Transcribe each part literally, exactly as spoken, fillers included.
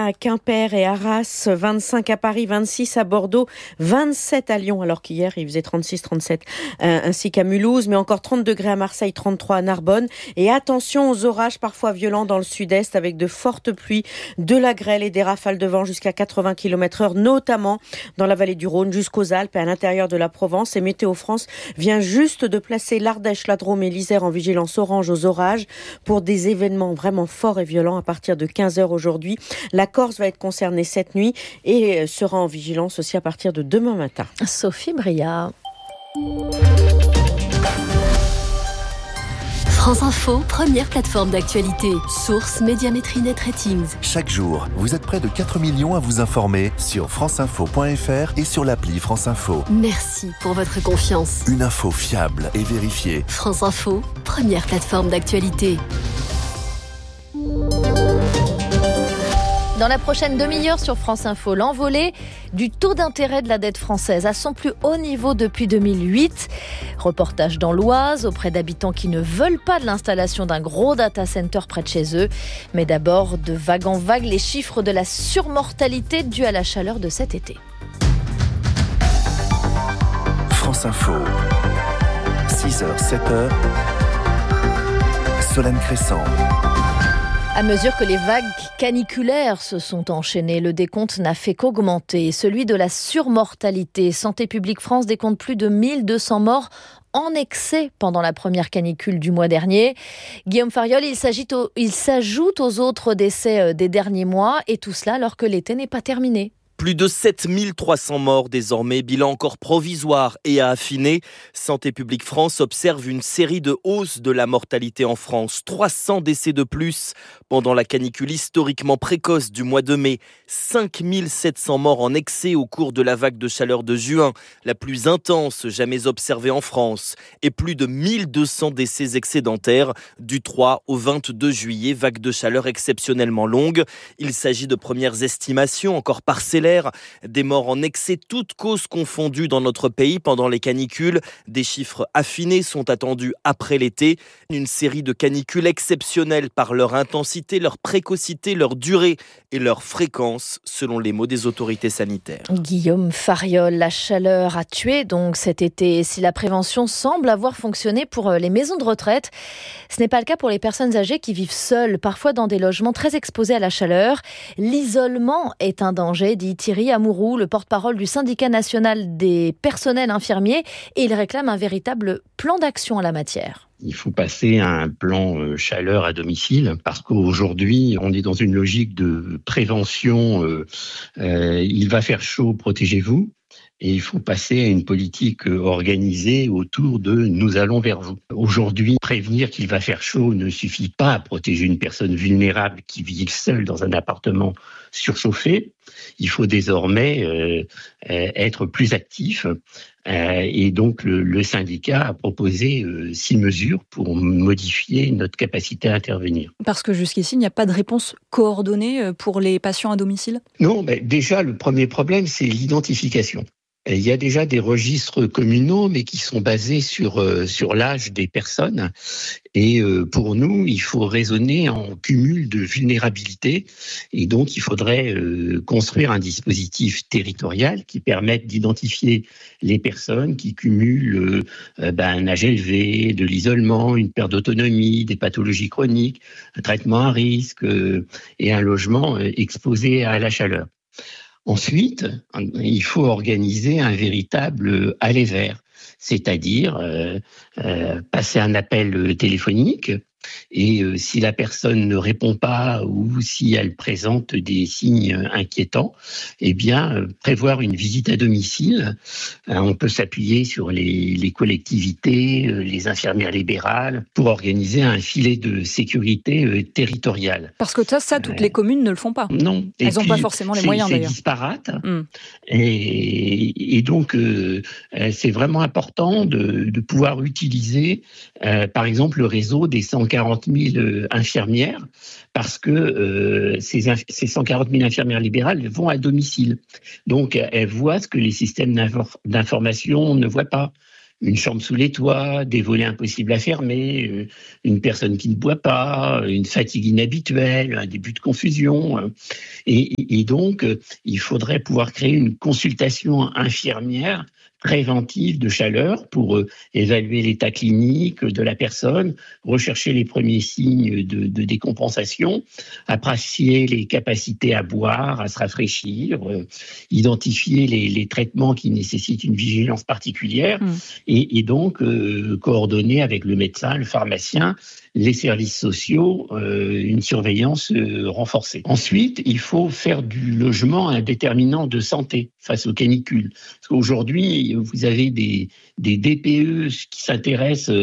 à Quimper et Arras, vingt-cinq à Paris, vingt-six à Bordeaux, vingt-sept à Lyon, alors qu'hier il faisait trente-six trente-sept, euh, ainsi qu'à Mulhouse, mais encore trente degrés à Marseille, trente-trois à Narbonne. Et attention aux orages parfois violents dans le sud-est avec de fortes pluies, de la grêle et des rafales de vent jusqu'à quatre-vingts kilomètres heure, notamment dans la vallée du Rhône jusqu'aux Alpes et à l'intérieur de la Provence. Et Météo France vient juste de placer l'Ardèche, la Drôme et l'Isère en vigilance orange aux orages pour des événements vraiment forts et violents à partir de quinze heures aujourd'hui. La Corse va être concernée cette nuit et sera en vigilance aussi à partir de demain matin. Sophie Briard. France Info, première plateforme d'actualité. Source Médiamétrie Net Ratings. Chaque jour, vous êtes près de quatre millions à vous informer sur franceinfo point f r et sur l'appli France Info. Merci pour votre confiance. Une info fiable et vérifiée. France Info, première plateforme d'actualité. Dans la prochaine demi-heure sur France Info, l'envolée du taux d'intérêt de la dette française à son plus haut niveau depuis deux mille huit. Reportage dans l'Oise auprès d'habitants qui ne veulent pas de l'installation d'un gros data center près de chez eux. Mais d'abord, de vague en vague, les chiffres de la surmortalité due à la chaleur de cet été. France Info, six heures, sept heures, Solène Crescent. À mesure que les vagues caniculaires se sont enchaînées, le décompte n'a fait qu'augmenter. Celui de la surmortalité. Santé publique France décompte plus de mille deux cents morts en excès pendant la première canicule du mois dernier. Guillaume Fariol, il, s'agit au, il s'ajoute aux autres décès des derniers mois, et tout cela alors que l'été n'est pas terminé. Plus de sept mille trois cents morts désormais, bilan encore provisoire et à affiner. Santé publique France observe une série de hausses de la mortalité en France. trois cents décès de plus pendant la canicule historiquement précoce du mois de mai. cinq mille sept cents morts en excès au cours de la vague de chaleur de juin, la plus intense jamais observée en France. Et plus de mille deux cents décès excédentaires du trois au vingt-deux juillet, vague de chaleur exceptionnellement longue. Il s'agit de premières estimations encore parcellaires. Des morts en excès, toutes causes confondues dans notre pays pendant les canicules. Des chiffres affinés sont attendus après l'été. Une série de canicules exceptionnelles par leur intensité, leur précocité, leur durée et leur fréquence, selon les mots des autorités sanitaires. Guillaume Fariol, la chaleur a tué donc cet été. Si la prévention semble avoir fonctionné pour les maisons de retraite, ce n'est pas le cas pour les personnes âgées qui vivent seules, parfois dans des logements très exposés à la chaleur. L'isolement est un danger, dit Thierry Amouroux, le porte-parole du syndicat national des personnels infirmiers, et il réclame un véritable plan d'action en la matière. Il faut passer à un plan chaleur à domicile parce qu'aujourd'hui, on est dans une logique de prévention. Euh, euh, il va faire chaud, protégez-vous. Et il faut passer à une politique organisée autour de « nous allons vers vous ». Aujourd'hui, prévenir qu'il va faire chaud ne suffit pas à protéger une personne vulnérable qui vit seule dans un appartement surchauffé. Il faut désormais euh, être plus actif. Euh, et donc, le, le syndicat a proposé euh, six mesures pour modifier notre capacité à intervenir. Parce que jusqu'ici, il n'y a pas de réponse coordonnée pour les patients à domicile ? Non, mais déjà, le premier problème, c'est l'identification. Il y a déjà des registres communaux, mais qui sont basés sur euh, sur l'âge des personnes. Et euh, pour nous, il faut raisonner en cumul de vulnérabilité. Et donc, il faudrait euh, construire un dispositif territorial qui permette d'identifier les personnes qui cumulent euh, ben, un âge élevé, de l'isolement, une perte d'autonomie, des pathologies chroniques, un traitement à risque euh, et un logement euh, exposé à la chaleur. Ensuite, il faut organiser un véritable aller vers, c'est-à-dire euh, euh, passer un appel téléphonique et euh, si la personne ne répond pas ou si elle présente des signes inquiétants, eh bien euh, prévoir une visite à domicile. Euh, on peut s'appuyer sur les, les collectivités, euh, les infirmières libérales pour organiser un filet de sécurité euh, territorial. Parce que ça, ça, toutes les communes ne le font pas. Non. Elles n'ont pas forcément les moyens c'est d'ailleurs. C'est disparate. Mm. Et, et donc, euh, c'est vraiment important de, de pouvoir utiliser, euh, par exemple, le réseau des cent quarante mille infirmières, parce que euh, ces, ces cent quarante mille infirmières libérales vont à domicile. Donc, elles voient ce que les systèmes d'information ne voient pas. une chambre sous les toits, des volets impossibles à fermer, euh, une personne qui ne boit pas, une fatigue inhabituelle, un début de confusion. Euh, et, et donc, euh, il faudrait pouvoir créer une consultation infirmière préventive de chaleur pour euh, évaluer l'état clinique de la personne, rechercher les premiers signes de, de décompensation, apprécier les capacités à boire, à se rafraîchir, euh, identifier les, les traitements qui nécessitent une vigilance particulière mmh. et, et donc euh, coordonner avec le médecin, le pharmacien, les services sociaux, euh, une surveillance euh, renforcée. Ensuite, il faut faire du logement un déterminant de santé face aux canicules. Parce qu'aujourd'hui, vous avez des, des D P E qui s'intéressent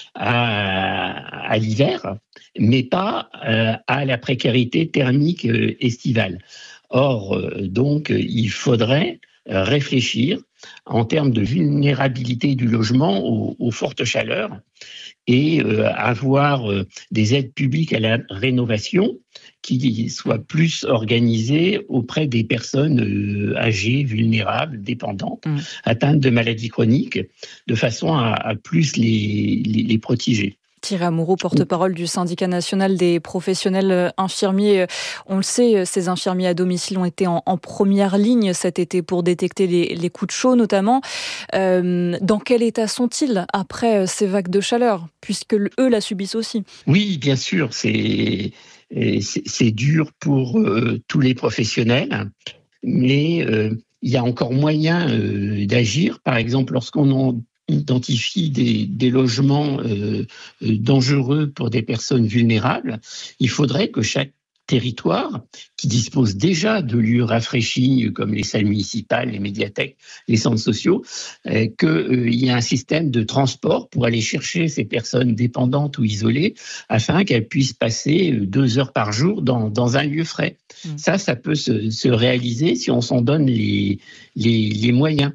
à, à l'hiver, mais pas à la précarité thermique estivale. Or, donc, il faudrait réfléchir en termes de vulnérabilité du logement aux, aux fortes chaleurs et euh, avoir euh, des aides publiques à la rénovation qui soient plus organisées auprès des personnes euh, âgées, vulnérables, dépendantes, mmh. atteintes de maladies chroniques, de façon à, à plus les, les, les protéger. Thierry Amouroux, porte-parole du syndicat national des professionnels infirmiers. On le sait, ces infirmiers à domicile ont été en, en première ligne cet été pour détecter les, les coups de chaud notamment. Euh, dans quel état sont-ils après ces vagues de chaleur, puisque eux la subissent aussi? Oui, bien sûr, c'est, c'est, c'est dur pour euh, tous les professionnels, mais euh, il y a encore moyen euh, d'agir. Par exemple, lorsqu'on en identifie des, des logements euh, dangereux pour des personnes vulnérables, il faudrait que chaque territoire, qui dispose déjà de lieux rafraîchis comme les salles municipales, les médiathèques, les centres sociaux, euh, qu'il euh, y ait un système de transport pour aller chercher ces personnes dépendantes ou isolées afin qu'elles puissent passer deux heures par jour dans, dans un lieu frais. Mmh. Ça, ça peut se, se réaliser si on s'en donne les, les, les moyens.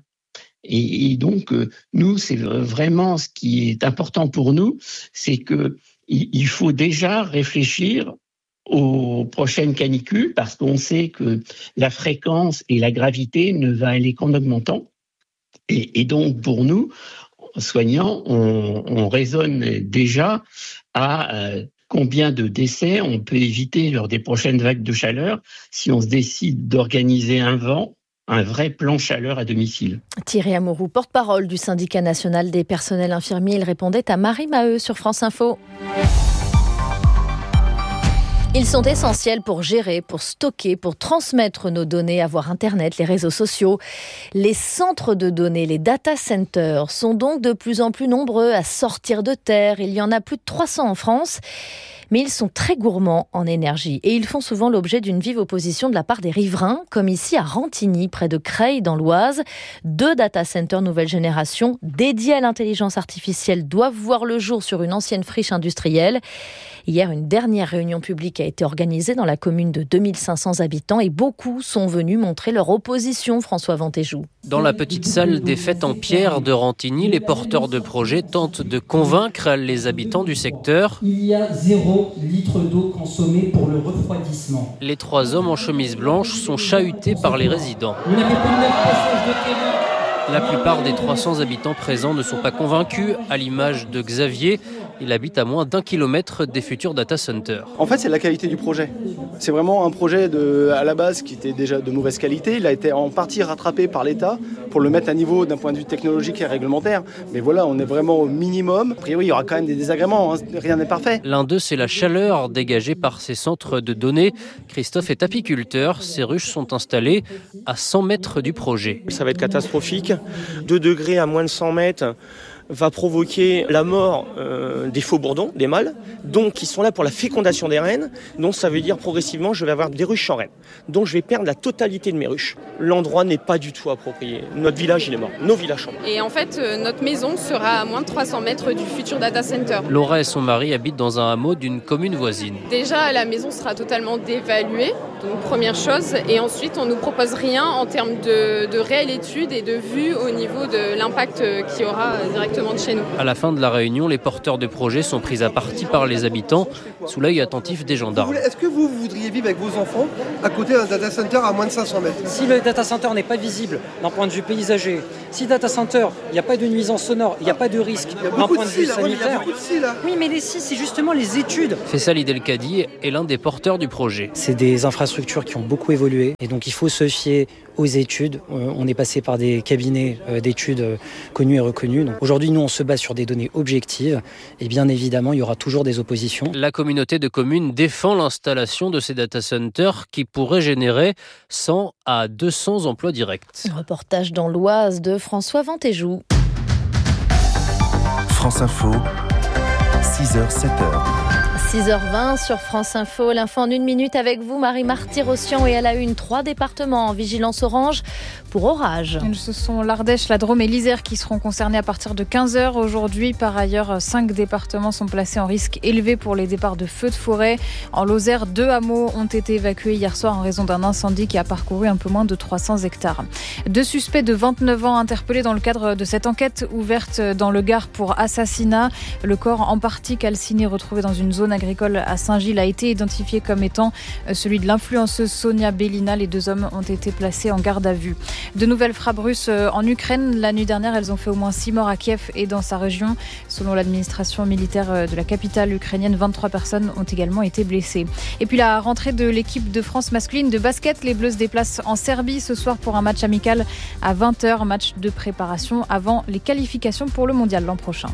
Et donc, nous, c'est vraiment ce qui est important pour nous, c'est qu'il faut déjà réfléchir aux prochaines canicules parce qu'on sait que la fréquence et la gravité ne va aller qu'en augmentant. Et, et donc, pour nous, soignants, on, on raisonne déjà à euh, combien de décès on peut éviter lors des prochaines vagues de chaleur si on se décide d'organiser un vent, un vrai plan chaleur à domicile. Thierry Amouroux, porte-parole du syndicat national des personnels infirmiers, il répondait à Marie Maheu sur France Info. Ils sont essentiels pour gérer, pour stocker, pour transmettre nos données, avoir Internet, les réseaux sociaux. Les centres de données, les data centers, sont donc de plus en plus nombreux à sortir de terre. Il y en a plus de trois cents en France. Mais ils sont très gourmands en énergie et ils font souvent l'objet d'une vive opposition de la part des riverains, comme ici à Rantigny, près de Creil, dans l'Oise. Deux data centers nouvelle génération dédiés à l'intelligence artificielle doivent voir le jour sur une ancienne friche industrielle. Hier, une dernière réunion publique a été organisée dans la commune de deux mille cinq cents habitants et beaucoup sont venus montrer leur opposition, François Ventéjou. Dans la petite salle des fêtes en pierre de Rantigny, les porteurs de projets tentent de convaincre les habitants du secteur. Il y a zéro litre d'eau consommée pour le refroidissement. Les trois hommes en chemise blanche sont chahutés par les résidents. Vous n'avez pas de neuf passages de terrain. La plupart des trois cents habitants présents ne sont pas convaincus, à l'image de Xavier. Il habite à moins d'un kilomètre des futurs data centers. En fait, c'est la qualité du projet. C'est vraiment un projet de, à la base qui était déjà de mauvaise qualité. Il a été en partie rattrapé par l'État pour le mettre à niveau d'un point de vue technologique et réglementaire. Mais voilà, on est vraiment au minimum. A priori, il y aura quand même des désagréments. Hein. Rien n'est parfait. L'un d'eux, c'est la chaleur dégagée par ces centres de données. Christophe est apiculteur. Ces ruches sont installées à cent mètres du projet. Ça va être catastrophique. deux degrés à moins de cent mètres. Va provoquer la mort euh, des faux bourdons, des mâles, donc qui sont là pour la fécondation des reines. Donc ça veut dire progressivement, je vais avoir des ruches sans reines. Donc je vais perdre la totalité de mes ruches. L'endroit n'est pas du tout approprié. Notre village, il est mort. Nos villages sont morts. Et en fait, euh, notre maison sera à moins de trois cents mètres du futur data center. Laura et son mari habitent dans un hameau d'une commune voisine. Déjà, la maison sera totalement dévaluée, donc première chose. Et ensuite, on ne nous propose rien en termes de, de réelle étude et de vue au niveau de l'impact qu'il y aura directement de chez nous. À la fin de la réunion, les porteurs de projets sont pris à partie par les habitants, sous l'œil attentif des gendarmes. Est-ce que vous, vous voudriez vivre avec vos enfants à côté d'un data center à moins de cinq cents mètres ? Si le data center n'est pas visible d'un point de vue paysager, Si data center, il n'y a pas de nuisance sonore, il n'y a pas de risque d'un point de vue sanitaire. Oui, mais les si, c'est justement les études. Faisal Idelkadi est l'un des porteurs du projet. C'est des infrastructures qui ont beaucoup évolué et donc il faut se fier aux études. On est passé par des cabinets d'études connus et reconnus. Donc aujourd'hui, nous, on se base sur des données objectives et bien évidemment, il y aura toujours des oppositions. La communauté de communes défend l'installation de ces data centers qui pourraient générer cent à deux cents emplois directs. Reportage dans l'Oise de François Ventéjou. France Info, six heures sept heures. six heures vingt sur France Info, l'info en une minute avec vous, Marie-Marty-Rossian, et elle a une trois départements en vigilance orange pour orage. Ce sont l'Ardèche, la Drôme et l'Isère qui seront concernés à partir de quinze heures aujourd'hui. Par ailleurs, cinq départements sont placés en risque élevé pour les départs de feux de forêt. En Lozère, deux hameaux ont été évacués hier soir en raison d'un incendie qui a parcouru un peu moins de trois cents hectares. Deux suspects de vingt-neuf ans interpellés dans le cadre de cette enquête ouverte dans le Gard pour assassinat. Le corps en partie calciné retrouvé dans une zone agricole à Saint-Gilles a été identifié comme étant celui de l'influenceuse Sonia Belina. Les deux hommes ont été placés en garde à vue. De nouvelles frappes russes en Ukraine. La nuit dernière, elles ont fait au moins six morts à Kiev et dans sa région. Selon l'administration militaire de la capitale ukrainienne, vingt-trois personnes ont également été blessées. Et puis la rentrée de l'équipe de France masculine de basket. Les Bleus se déplacent en Serbie ce soir pour un match amical à vingt heures. Match de préparation avant les qualifications pour le mondial l'an prochain.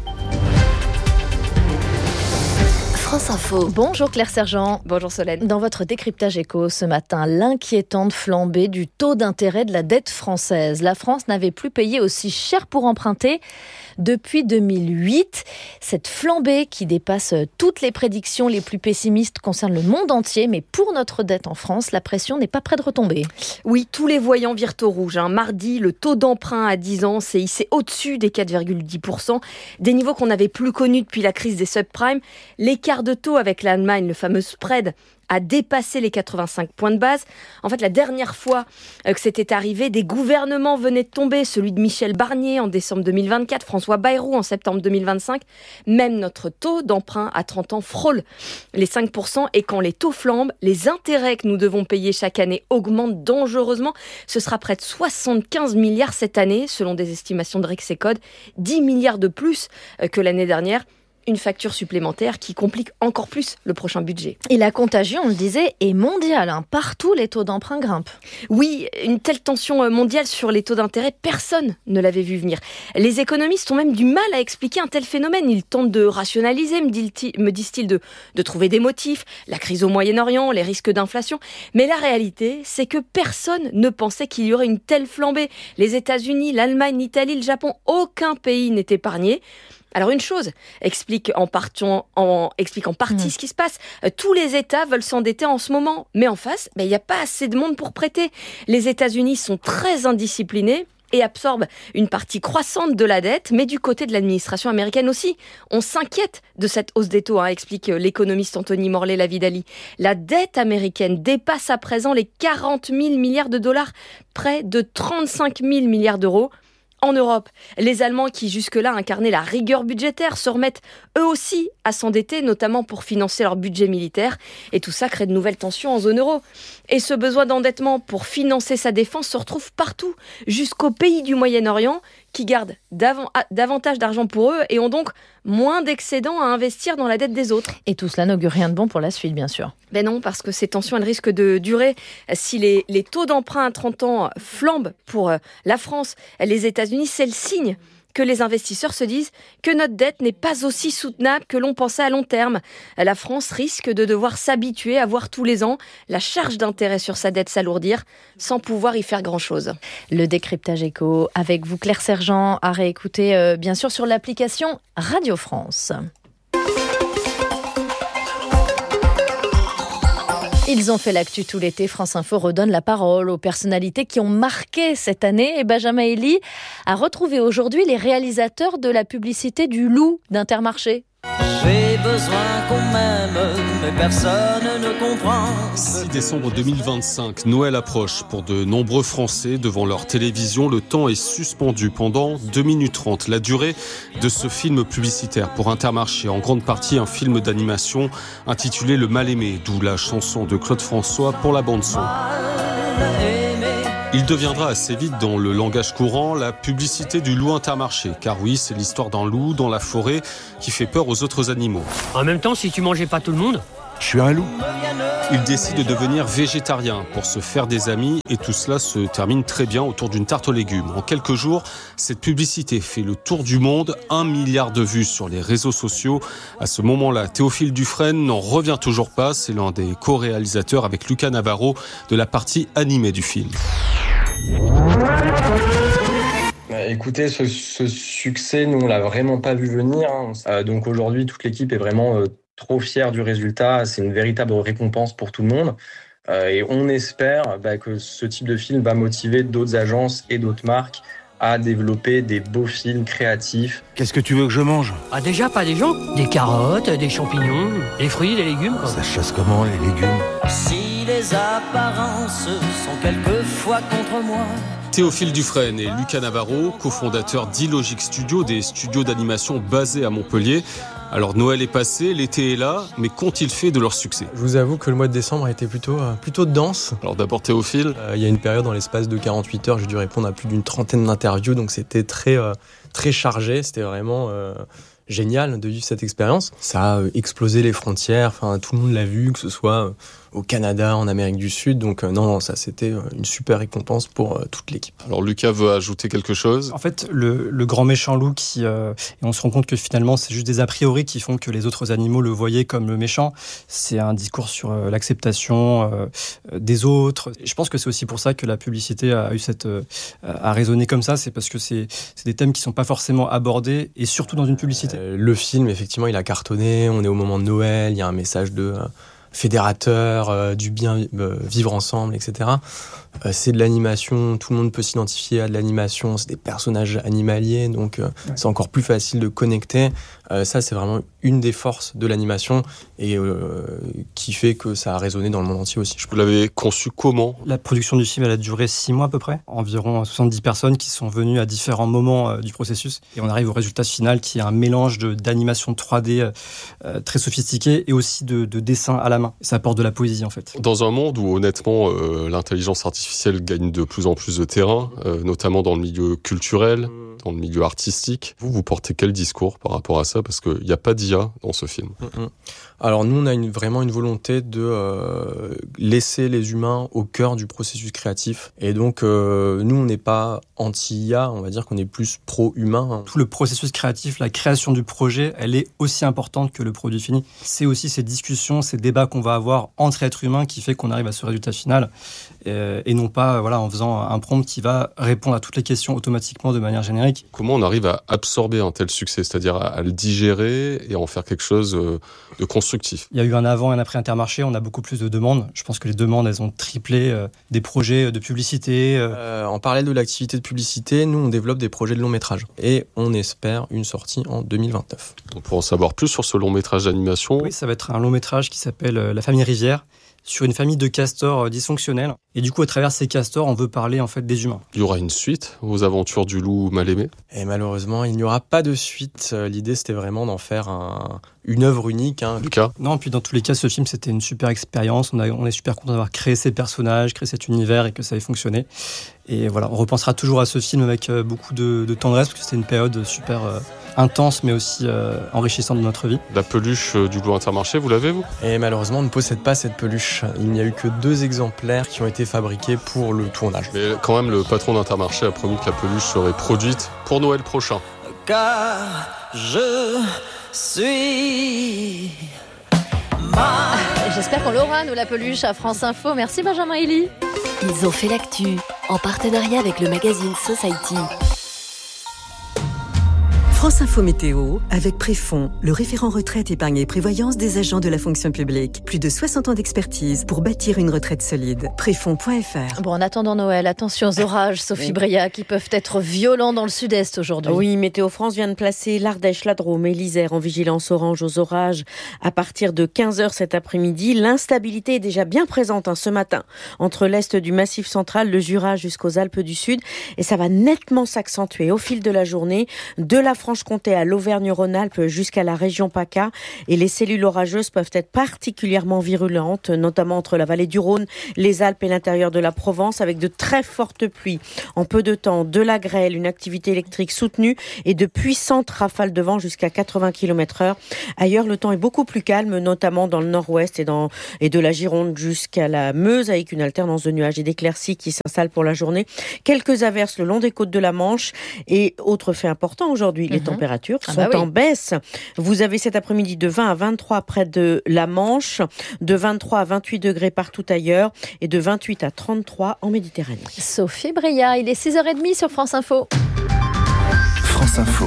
France Info. Bonjour Claire Sergent. Bonjour Solène. Dans votre décryptage éco ce matin, l'inquiétante flambée du taux d'intérêt de la dette française. La France n'avait plus payé aussi cher pour emprunter depuis deux mille huit. Cette flambée qui dépasse toutes les prédictions les plus pessimistes concerne le monde entier, mais pour notre dette en France, la pression n'est pas près de retomber. Oui, tous les voyants virent au rouge. Hein. Mardi, le taux d'emprunt à dix ans s'est hissé au-dessus des quatre virgule dix pour cent, des niveaux qu'on n'avait plus connus depuis la crise des subprimes. L'écart de taux avec l'Allemagne, le fameux spread, a dépassé les quatre-vingt-cinq points de base. En fait, la dernière fois que c'était arrivé, des gouvernements venaient de tomber, celui de Michel Barnier en décembre deux mille vingt-quatre, François Bayrou en septembre deux mille vingt-cinq. Même notre taux d'emprunt à trente ans frôle les cinq pour cent. Et quand les taux flambent, les intérêts que nous devons payer chaque année augmentent dangereusement. Ce sera près de soixante-quinze milliards cette année, selon des estimations de Rexecode, dix milliards de plus que l'année dernière. Une facture supplémentaire qui complique encore plus le prochain budget. Et la contagion, on le disait, est mondiale. Hein. Partout, les taux d'emprunt grimpent. Oui, une telle tension mondiale sur les taux d'intérêt, personne ne l'avait vu venir. Les économistes ont même du mal à expliquer un tel phénomène. Ils tentent de rationaliser, me disent-ils, de, de trouver des motifs, la crise au Moyen-Orient, les risques d'inflation. Mais la réalité, c'est que personne ne pensait qu'il y aurait une telle flambée. Les États-Unis, l'Allemagne, l'Italie, le Japon, aucun pays n'est épargné. Alors une chose explique en, partant, en, explique en partie mmh. ce qui se passe. Euh, tous les États veulent s'endetter en ce moment, mais en face, il ben, n'y a pas assez de monde pour prêter. Les États-Unis sont très indisciplinés et absorbent une partie croissante de la dette, mais du côté de l'administration américaine aussi. On s'inquiète de cette hausse des taux, hein, explique l'économiste Anthony Morlet-Lavidali. La dette américaine dépasse à présent les quarante mille milliards de dollars, près de trente-cinq mille milliards d'euros. En Europe, les Allemands qui jusque-là incarnaient la rigueur budgétaire se remettent eux aussi à s'endetter, notamment pour financer leur budget militaire. Et tout ça crée de nouvelles tensions en zone euro. Et ce besoin d'endettement pour financer sa défense se retrouve partout, jusqu'aux pays du Moyen-Orient qui gardent dav- davantage d'argent pour eux et ont donc moins d'excédents à investir dans la dette des autres. Et tout cela n'augure rien de bon pour la suite, bien sûr. Ben non, parce que ces tensions, elles risquent de durer. Si les, les taux d'emprunt à trente ans flambent pour la France, les États-Unis, c'est le signe que les investisseurs se disent que notre dette n'est pas aussi soutenable que l'on pensait à long terme. La France risque de devoir s'habituer à voir tous les ans la charge d'intérêt sur sa dette s'alourdir sans pouvoir y faire grand-chose. Le décryptage éco avec vous, Claire Sergent, à réécouter euh, bien sûr sur l'application Radio France. Ils ont fait l'actu tout l'été. France Info redonne la parole aux personnalités qui ont marqué cette année. Et Benjamin Elie a retrouvé aujourd'hui les réalisateurs de la publicité du loup d'Intermarché. J'ai besoin qu'on m'aime, mais personne ne comprend. six décembre deux mille vingt-cinq, Noël approche. Pour de nombreux Français, devant leur télévision, le temps est suspendu pendant deux minutes trente. La durée de ce film publicitaire pour Intermarché, en grande partie un film d'animation intitulé Le Mal-Aimé, d'où la chanson de Claude François pour la bande-son. Mal-aimé, Il deviendra assez vite dans le langage courant la publicité du loup Intermarché. Car oui, c'est l'histoire d'un loup dans la forêt qui fait peur aux autres animaux. En même temps, si tu mangeais pas tout le monde... Je suis un loup. Il décide de devenir végétarien pour se faire des amis et tout cela se termine très bien autour d'une tarte aux légumes. En quelques jours, cette publicité fait le tour du monde, un milliard de vues sur les réseaux sociaux. À ce moment-là, Théophile Dufresne n'en revient toujours pas. C'est l'un des co-réalisateurs avec Lucas Navarro de la partie animée du film. Écoutez, ce, ce succès, nous, on l'a vraiment pas vu venir. Hein. Euh, donc aujourd'hui, toute l'équipe est vraiment euh, trop fière du résultat. C'est une véritable récompense pour tout le monde. Euh, et on espère bah, que ce type de film va motiver d'autres agences et d'autres marques à développer des beaux films créatifs. Qu'est-ce que tu veux que je mange ? Ah déjà, pas des gens ? Des carottes, des champignons, des fruits, des légumes quoi. Ça chasse comment, les légumes ? Si les apparences sont quelquefois contre moi. Théophile Dufresne et Lucas Navarro, cofondateurs d'Illogic Studio, des studios d'animation basés à Montpellier. Alors Noël est passé, l'été est là, mais qu'ont-ils fait de leur succès ? Je vous avoue que le mois de décembre a été plutôt, euh, plutôt dense. Alors d'abord Théophile. Euh, il y a une période dans l'espace de quarante-huit heures, j'ai dû répondre à plus d'une trentaine d'interviews, donc c'était très, euh, très chargé, c'était vraiment euh, génial de vivre cette expérience. Ça a euh, explosé les frontières, enfin tout le monde l'a vu, que ce soit... Euh, au Canada, en Amérique du Sud. Donc euh, non, non, ça c'était euh, une super récompense pour euh, toute l'équipe. Alors Lucas veut ajouter quelque chose. En fait, le, le grand méchant loup, qui, euh, et on se rend compte que finalement c'est juste des a priori qui font que les autres animaux le voyaient comme le méchant. C'est un discours sur euh, l'acceptation euh, des autres. Et je pense que c'est aussi pour ça que la publicité a eu cette, euh, a résonné comme ça. C'est parce que c'est, c'est des thèmes qui sont pas forcément abordés, et surtout dans une publicité. Euh, le film, effectivement, il a cartonné. On est au moment de Noël. Il y a un message de euh, fédérateur, euh, du bien euh, vivre ensemble, et cetera. Euh, c'est de l'animation, tout le monde peut s'identifier à de l'animation, c'est des personnages animaliers, donc euh, ouais. c'est encore plus facile de connecter. Euh, ça, c'est vraiment une des forces de l'animation et euh, qui fait que ça a résonné dans le monde entier aussi. Vous l'avez conçu comment ? La production du film, elle a duré six mois à peu près. Environ soixante-dix personnes qui sont venues à différents moments euh, du processus. Et on arrive au résultat final qui est un mélange de, d'animation trois D euh, très sophistiquée et aussi de, de dessin à la main. Ça apporte de la poésie en fait. Dans un monde où honnêtement euh, l'intelligence artificielle gagne de plus en plus de terrain, euh, notamment dans le milieu culturel, dans le milieu artistique, vous, vous portez quel discours par rapport à ça ? Parce qu'il n'y a pas d'I A dans ce film. Mmh. Alors nous, on a une, vraiment une volonté de euh, laisser les humains au cœur du processus créatif. Et donc, euh, nous, on n'est pas anti-I A, on va dire qu'on est plus pro-humain. Tout le processus créatif, la création du projet, elle est aussi importante que le produit fini. C'est aussi ces discussions, ces débats qu'on va avoir entre êtres humains qui fait qu'on arrive à ce résultat final. Et, et non pas voilà, en faisant un prompt qui va répondre à toutes les questions automatiquement de manière générique. Comment on arrive à absorber un tel succès, c'est-à-dire à, à le digérer et à en faire quelque chose de constructif ? Il y a eu un avant et un après Intermarché, on a beaucoup plus de demandes. Je pense que les demandes, elles ont triplé, euh, des projets de publicité. Euh... Euh, en parallèle de l'activité de publicité, nous, on développe des projets de long métrage. Et on espère une sortie en deux mille vingt-neuf. Donc pour en savoir plus sur ce long métrage d'animation... Oui, ça va être un long métrage qui s'appelle euh, La famille Rivière, sur une famille de castors dysfonctionnels. Et du coup, à travers ces castors, on veut parler en fait des humains. Il y aura une suite aux aventures du loup mal aimé ? Et malheureusement, il n'y aura pas de suite. L'idée, c'était vraiment d'en faire un, une œuvre unique. Hein. Lucas ? Non, puis dans tous les cas, ce film, c'était une super expérience. On, a, on est super content d'avoir créé ces personnages, créé cet univers et que ça ait fonctionné. Et voilà, on repensera toujours à ce film avec beaucoup de, de tendresse parce que c'était une période super euh, intense, mais aussi euh, enrichissante de notre vie. La peluche du loup Intermarché, vous l'avez, vous ? Et malheureusement, on ne possède pas cette peluche. Il n'y a eu que deux exemplaires qui ont été fabriqués pour le tournage. Mais quand même, le patron d'Intermarché a promis que la peluche serait produite pour Noël prochain. Car je suis... Ma... J'espère qu'on l'aura, nous, la peluche, à France Info. Merci Benjamin Elie. Ils ont fait l'actu, en partenariat avec le magazine Society. France Info Météo, avec Préfond, le référent retraite, épargne et prévoyance des agents de la fonction publique. Plus de soixante ans d'expertise pour bâtir une retraite solide. Préfond point f r. Bon, en attendant Noël, attention aux orages, Sophie oui. Breillat, qui peuvent être violents dans le sud-est aujourd'hui. Oui, Météo France vient de placer l'Ardèche, la Drôme et l'Isère en vigilance orange aux orages. À partir de quinze heures cet après-midi, l'instabilité est déjà bien présente hein, ce matin entre l'est du Massif central, le Jura jusqu'aux Alpes du Sud. Et ça va nettement s'accentuer au fil de la journée de la France Franche-Comté à l'Auvergne-Rhône-Alpes jusqu'à la région PACA. Et les cellules orageuses peuvent être particulièrement virulentes, notamment entre la vallée du Rhône, les Alpes et l'intérieur de la Provence, avec de très fortes pluies. En peu de temps, de la grêle, une activité électrique soutenue et de puissantes rafales de vent jusqu'à quatre-vingts kilomètres heure. Ailleurs, le temps est beaucoup plus calme, notamment dans le nord-ouest et, dans, et de la Gironde jusqu'à la Meuse, avec une alternance de nuages et d'éclaircies qui s'installe pour la journée. Quelques averses le long des côtes de la Manche. Et autre fait important aujourd'hui, mmh. les températures ah sont bah oui. en baisse. Vous avez cet après-midi de vingt à vingt-trois près de la Manche, de vingt-trois à vingt-huit degrés partout ailleurs et de vingt-huit à trente-trois en Méditerranée. Sophie Bria, il est six heures trente sur France Info. France Info.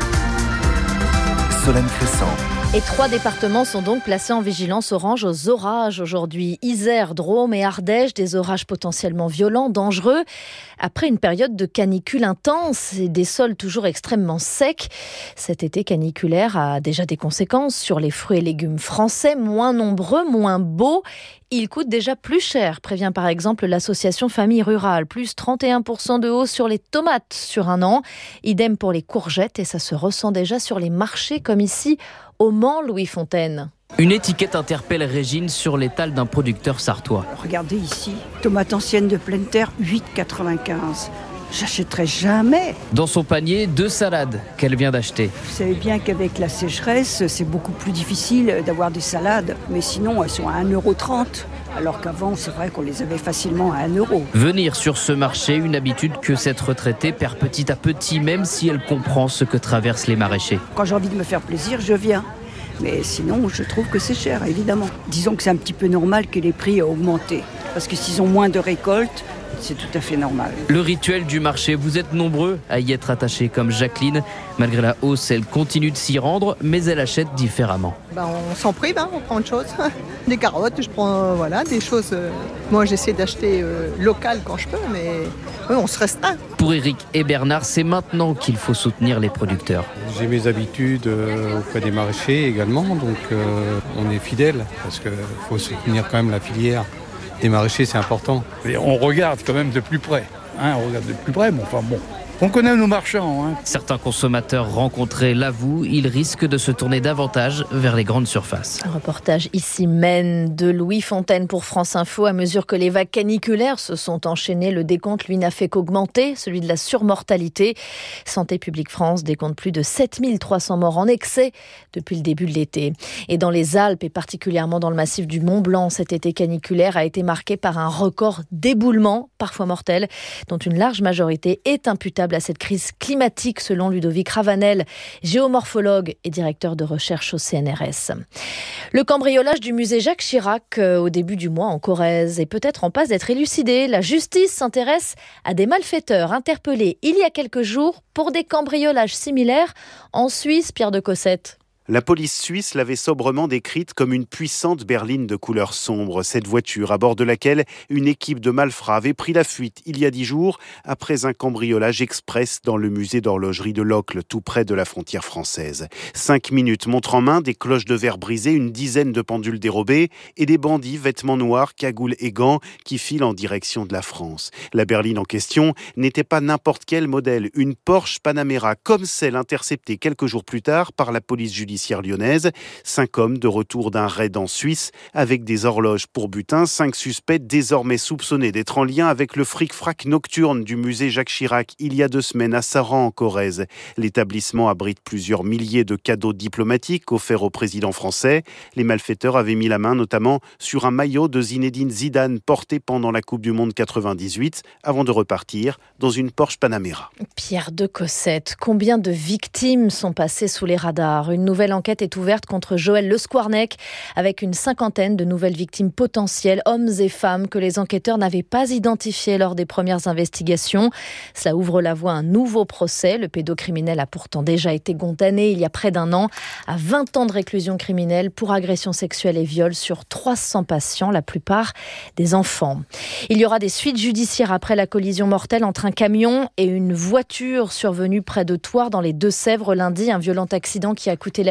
Solène Crescent. Et trois départements sont donc placés en vigilance orange aux orages aujourd'hui. Isère, Drôme et Ardèche, des orages potentiellement violents, dangereux. Après une période de canicule intense et des sols toujours extrêmement secs, cet été caniculaire a déjà des conséquences sur les fruits et légumes français, moins nombreux, moins beaux. Ils coûtent déjà plus cher, prévient par exemple l'association Famille Rurale. Plus trente et un pour cent de hausse sur les tomates sur un an. Idem pour les courgettes et ça se ressent déjà sur les marchés comme ici au Mans, Louis Fontaine. Une étiquette interpelle Régine sur l'étal d'un producteur sartois. Regardez ici, tomate ancienne de pleine terre, huit virgule quatre-vingt-quinze. J'achèterai jamais. Dans son panier, deux salades qu'elle vient d'acheter. Vous savez bien qu'avec la sécheresse, c'est beaucoup plus difficile d'avoir des salades. Mais sinon, elles sont à un euro trente. Alors qu'avant, c'est vrai qu'on les avait facilement à un euro. Venir sur ce marché, une habitude que cette retraitée perd petit à petit, même si elle comprend ce que traversent les maraîchers. Quand j'ai envie de me faire plaisir, je viens. Mais sinon, je trouve que c'est cher, évidemment. Disons que c'est un petit peu normal que les prix aient augmenté. Parce que s'ils ont moins de récoltes, c'est tout à fait normal. Le rituel du marché, vous êtes nombreux à y être attachés comme Jacqueline. Malgré la hausse, elle continue de s'y rendre, mais elle achète différemment. Ben, on s'en prive, hein, on prend autre chose. Des carottes, je prends euh, voilà, des choses... Euh, moi, j'essaie d'acheter euh, local quand je peux, mais oui, on se restreint. Pour Eric et Bernard, c'est maintenant qu'il faut soutenir les producteurs. J'ai mes habitudes euh, auprès des maraîchers également, donc euh, on est fidèles, parce qu'il faut soutenir quand même la filière. Les maraîchers, c'est important. Et on regarde quand même de plus près. Hein, on regarde de plus près, bon, enfin bon. On connaît nos marchands. Hein. Certains consommateurs rencontrés l'avouent, ils risquent de se tourner davantage vers les grandes surfaces. Un reportage ici Maine de Louis Fontaine pour France Info. À mesure que les vagues caniculaires se sont enchaînées, le décompte, lui, n'a fait qu'augmenter, celui de la surmortalité. Santé publique France décompte plus de sept mille trois cents morts en excès depuis le début de l'été. Et dans les Alpes, et particulièrement dans le massif du Mont Blanc, cet été caniculaire a été marqué par un record d'éboulement, parfois mortel, dont une large majorité est imputable à cette crise climatique, selon Ludovic Ravanel, géomorphologue et directeur de recherche au C N R S. Le cambriolage du musée Jacques Chirac euh, au début du mois en Corrèze est peut-être en passe d'être élucidé. La justice s'intéresse à des malfaiteurs interpellés il y a quelques jours pour des cambriolages similaires en Suisse. Pierre de Cossette. La police suisse l'avait sobrement décrite comme une puissante berline de couleur sombre. Cette voiture, à bord de laquelle une équipe de malfrats avait pris la fuite il y a dix jours après un cambriolage express dans le musée d'horlogerie de Locle, tout près de la frontière française. Cinq minutes, montre en main, des cloches de verre brisées, une dizaine de pendules dérobées et des bandits, vêtements noirs, cagoules et gants, qui filent en direction de la France. La berline en question n'était pas n'importe quel modèle, une Porsche Panamera, comme celle interceptée quelques jours plus tard par la police judiciaire lyonnaise. Cinq hommes de retour d'un raid en Suisse avec des horloges pour butin. Cinq suspects désormais soupçonnés d'être en lien avec le fric-frac nocturne du musée Jacques Chirac il y a deux semaines à Saran en Corrèze. L'établissement abrite plusieurs milliers de cadeaux diplomatiques offerts au président français. Les malfaiteurs avaient mis la main notamment sur un maillot de Zinedine Zidane porté pendant la Coupe du Monde quatre-vingt-dix-huit avant de repartir dans une Porsche Panamera. Pierre de Cossette, combien de victimes sont passées sous les radars ? Une nouvelle L'enquête est ouverte contre Joël Le Squarnec avec une cinquantaine de nouvelles victimes potentielles, hommes et femmes que les enquêteurs n'avaient pas identifiées lors des premières investigations. Cela ouvre la voie à un nouveau procès. Le pédocriminel a pourtant déjà été condamné il y a près d'un an à vingt ans de réclusion criminelle pour agression sexuelle et viol sur trois cents patients, la plupart des enfants. Il y aura des suites judiciaires après la collision mortelle entre un camion et une voiture survenue près de Thouars dans les Deux-Sèvres lundi. Un violent accident qui a coûté la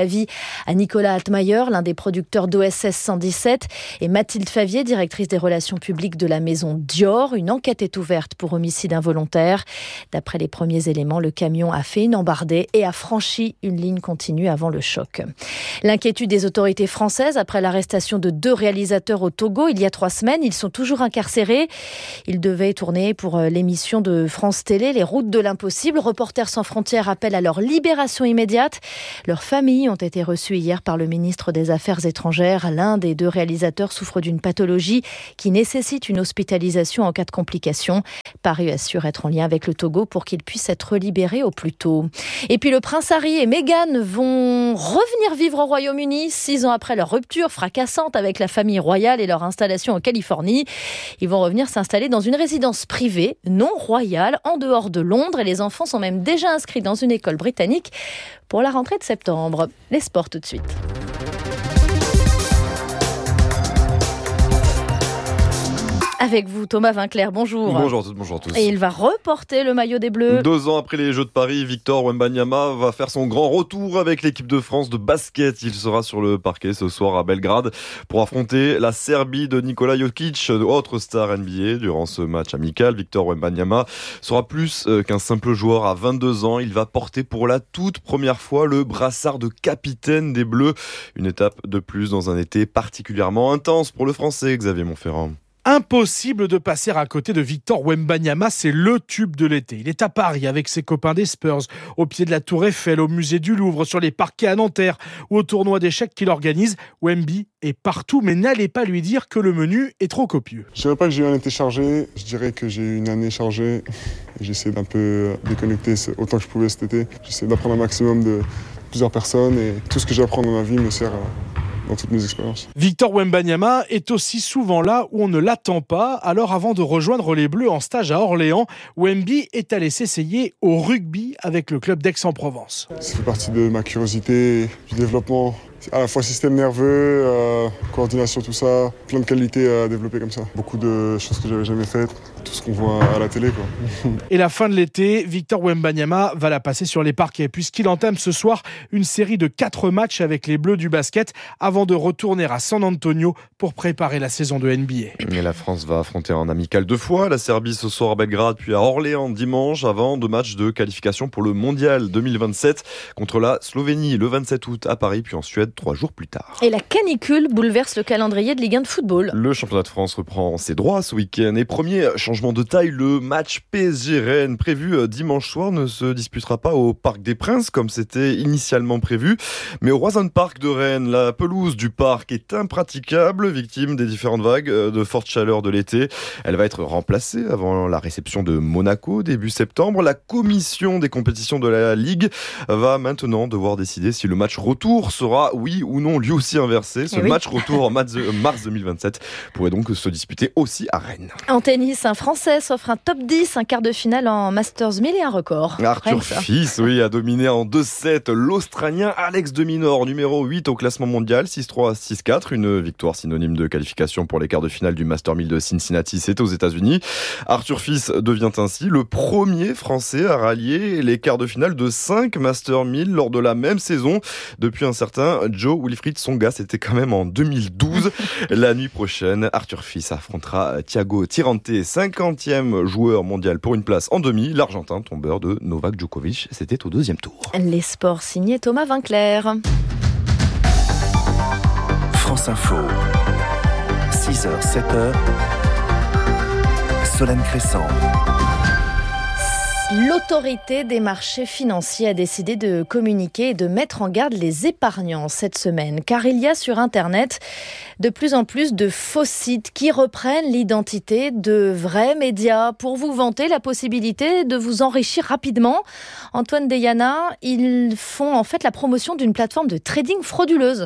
la vie à Nicolas Altmaier, l'un des producteurs d'O S S cent dix-sept, et Mathilde Favier, directrice des relations publiques de la maison Dior. Une enquête est ouverte pour homicide involontaire. D'après les premiers éléments, le camion a fait une embardée et a franchi une ligne continue avant le choc. L'inquiétude des autorités françaises après l'arrestation de deux réalisateurs au Togo il y a trois semaines. Ils sont toujours incarcérés. Ils devaient tourner pour l'émission de France Télé, Les Routes de l'Impossible. Reporters sans frontières appellent à leur libération immédiate. Leurs familles ont été reçues hier par le ministre des Affaires étrangères. L'un des deux réalisateurs souffre d'une pathologie qui nécessite une hospitalisation en cas de complications. Paris assure être en lien avec le Togo pour qu'il puisse être libéré au plus tôt. Et puis le prince Harry et Meghan vont revenir vivre au Royaume-Uni six ans après leur rupture fracassante avec la famille royale et leur installation en Californie. Ils vont revenir s'installer dans une résidence privée non royale en dehors de Londres et les enfants sont même déjà inscrits dans une école britannique pour la rentrée de septembre. Les sports tout de suite. Avec vous, Thomas Vinclair, bonjour. Bonjour à toutes, bonjour à tous. Et il va reporter le maillot des Bleus. Deux ans après les Jeux de Paris, Victor Wembanyama va faire son grand retour avec l'équipe de France de basket. Il sera sur le parquet ce soir à Belgrade pour affronter la Serbie de Nikola Jokic, autre star N B A. Durant ce match amical, Victor Wembanyama sera plus qu'un simple joueur à vingt-deux ans. Il va porter pour la toute première fois le brassard de capitaine des Bleus. Une étape de plus dans un été particulièrement intense pour le Français, Xavier Monferrand. Impossible de passer à côté de Victor Wembanyama, c'est le tube de l'été. Il est à Paris avec ses copains des Spurs, au pied de la Tour Eiffel, au musée du Louvre, sur les parquets à Nanterre ou au tournoi d'échecs qu'il organise. Wemby est partout, mais n'allez pas lui dire que le menu est trop copieux. Je dirais pas que j'ai eu un été chargé, je dirais que j'ai eu une année chargée. J'essaie d'un peu déconnecter autant que je pouvais cet été. J'essaie d'apprendre un maximum de plusieurs personnes et tout ce que j'apprends dans ma vie me sert à... dans toutes mes expériences. Victor Wembanyama est aussi souvent là où on ne l'attend pas. Alors avant de rejoindre les Bleus en stage à Orléans, Wemby est allé s'essayer au rugby avec le club d'Aix-en-Provence. Ça fait partie de ma curiosité, du développement. À la fois système nerveux, euh, coordination, tout ça, plein de qualités à développer comme ça. Beaucoup de choses que j'avais jamais faites, tout ce qu'on voit à la télé, quoi. Et la fin de l'été, Victor Wembanyama va la passer sur les parquets puisqu'il entame ce soir une série de quatre matchs avec les Bleus du basket avant de retourner à San Antonio pour préparer la saison de N B A. Et la France va affronter en amical deux fois, la Serbie ce soir à Belgrade puis à Orléans dimanche avant deux matchs de qualification pour le Mondial deux mille vingt-sept contre la Slovénie le vingt-sept août à Paris puis en Suède trois jours plus tard. Et la canicule bouleverse le calendrier de Ligue un de football. Le championnat de France reprend ses droits ce week-end. Et premier changement de taille, le match P S G-Rennes prévu dimanche soir ne se disputera pas au Parc des Princes comme c'était initialement prévu, mais au Roison Park de Rennes. La pelouse du parc est impraticable, victime des différentes vagues de forte chaleur de l'été. Elle va être remplacée avant la réception de Monaco début septembre. La commission des compétitions de la Ligue va maintenant devoir décider si le match retour sera oui ou non lui aussi inversé. Ce oui. match retour en mars deux mille vingt-sept pourrait donc se disputer aussi à Rennes. En tennis, un Français s'offre un top dix, un quart de finale en Masters mille et un record. Arthur Fils, oui, a dominé en deux sept l'Australien Alex de Minaur, numéro huit au classement mondial, six trois, six quatre. Une victoire synonyme de qualification pour les quarts de finale du Master mille de Cincinnati, c'est aux États-Unis. Arthur Fils devient ainsi le premier Français à rallier les quarts de finale de cinq Master mille lors de la même saison. Depuis un certain Joe Wilfried Tsonga, c'était quand même en deux mille douze. La nuit prochaine, Arthur Fils affrontera Thiago Tirante, cinquantième joueur mondial pour une place en demi. L'Argentin, tombeur de Novak Djokovic, c'était au deuxième tour. Les sports signés Thomas Vinclair. France Info, six heures, sept heures, Solène Crescent. L'autorité des marchés financiers a décidé de communiquer et de mettre en garde les épargnants cette semaine, car il y a sur Internet de plus en plus de faux sites qui reprennent l'identité de vrais médias pour vous vanter la possibilité de vous enrichir rapidement. Antoine Deyana, ils font en fait la promotion d'une plateforme de trading frauduleuse.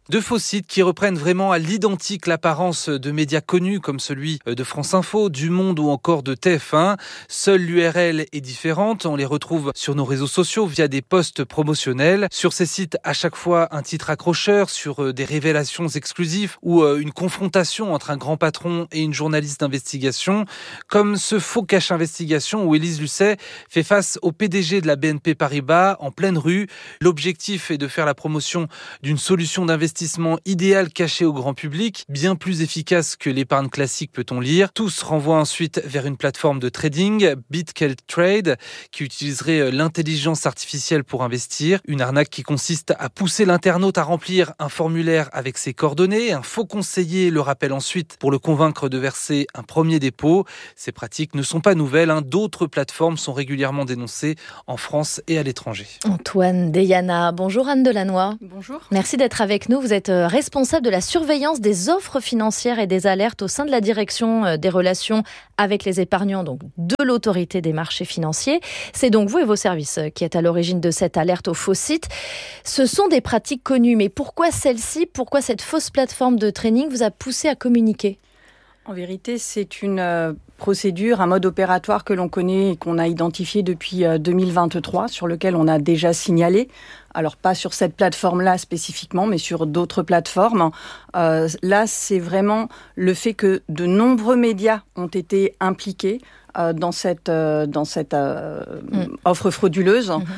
De faux sites qui reprennent vraiment à l'identique l'apparence de médias connus comme celui de France Info, du Monde ou encore de T F un. Seule l'U R L est différente. On les retrouve sur nos réseaux sociaux via des posts promotionnels. Sur ces sites, à chaque fois, un titre accrocheur sur des révélations exclusives ou une confrontation entre un grand patron et une journaliste d'investigation. Comme ce faux cache investigation où Élise Lucet fait face au P D G de la B N P Paribas en pleine rue. L'objectif est de faire la promotion d'une solution d'investissement idéal caché au grand public, bien plus efficace que l'épargne classique peut-on lire. Tous renvoient ensuite vers une plateforme de trading, BitKelTrade, qui utiliserait l'intelligence artificielle pour investir. Une arnaque qui consiste à pousser l'internaute à remplir un formulaire avec ses coordonnées. Un faux conseiller le rappelle ensuite pour le convaincre de verser un premier dépôt. Ces pratiques ne sont pas nouvelles, hein. D'autres plateformes sont régulièrement dénoncées en France et à l'étranger. Antoine Deyana, bonjour Anne Delannoy. Bonjour. Merci d'être avec nous. Vous êtes responsable de la surveillance des offres financières et des alertes au sein de la direction des relations avec les épargnants, donc de l'autorité des marchés financiers. C'est donc vous et vos services qui êtes à l'origine de cette alerte aux faux sites. Ce sont des pratiques connues, mais pourquoi celle-ci, pourquoi cette fausse plateforme de training vous a poussé à communiquer ? En vérité, c'est une euh, procédure, un mode opératoire que l'on connaît et qu'on a identifié depuis euh, deux mille vingt-trois, sur lequel on a déjà signalé. Alors, pas sur cette plateforme-là spécifiquement, mais sur d'autres plateformes. Euh, là, c'est vraiment le fait que de nombreux médias ont été impliqués euh, dans cette, euh, dans cette euh, mmh. offre frauduleuse, mmh.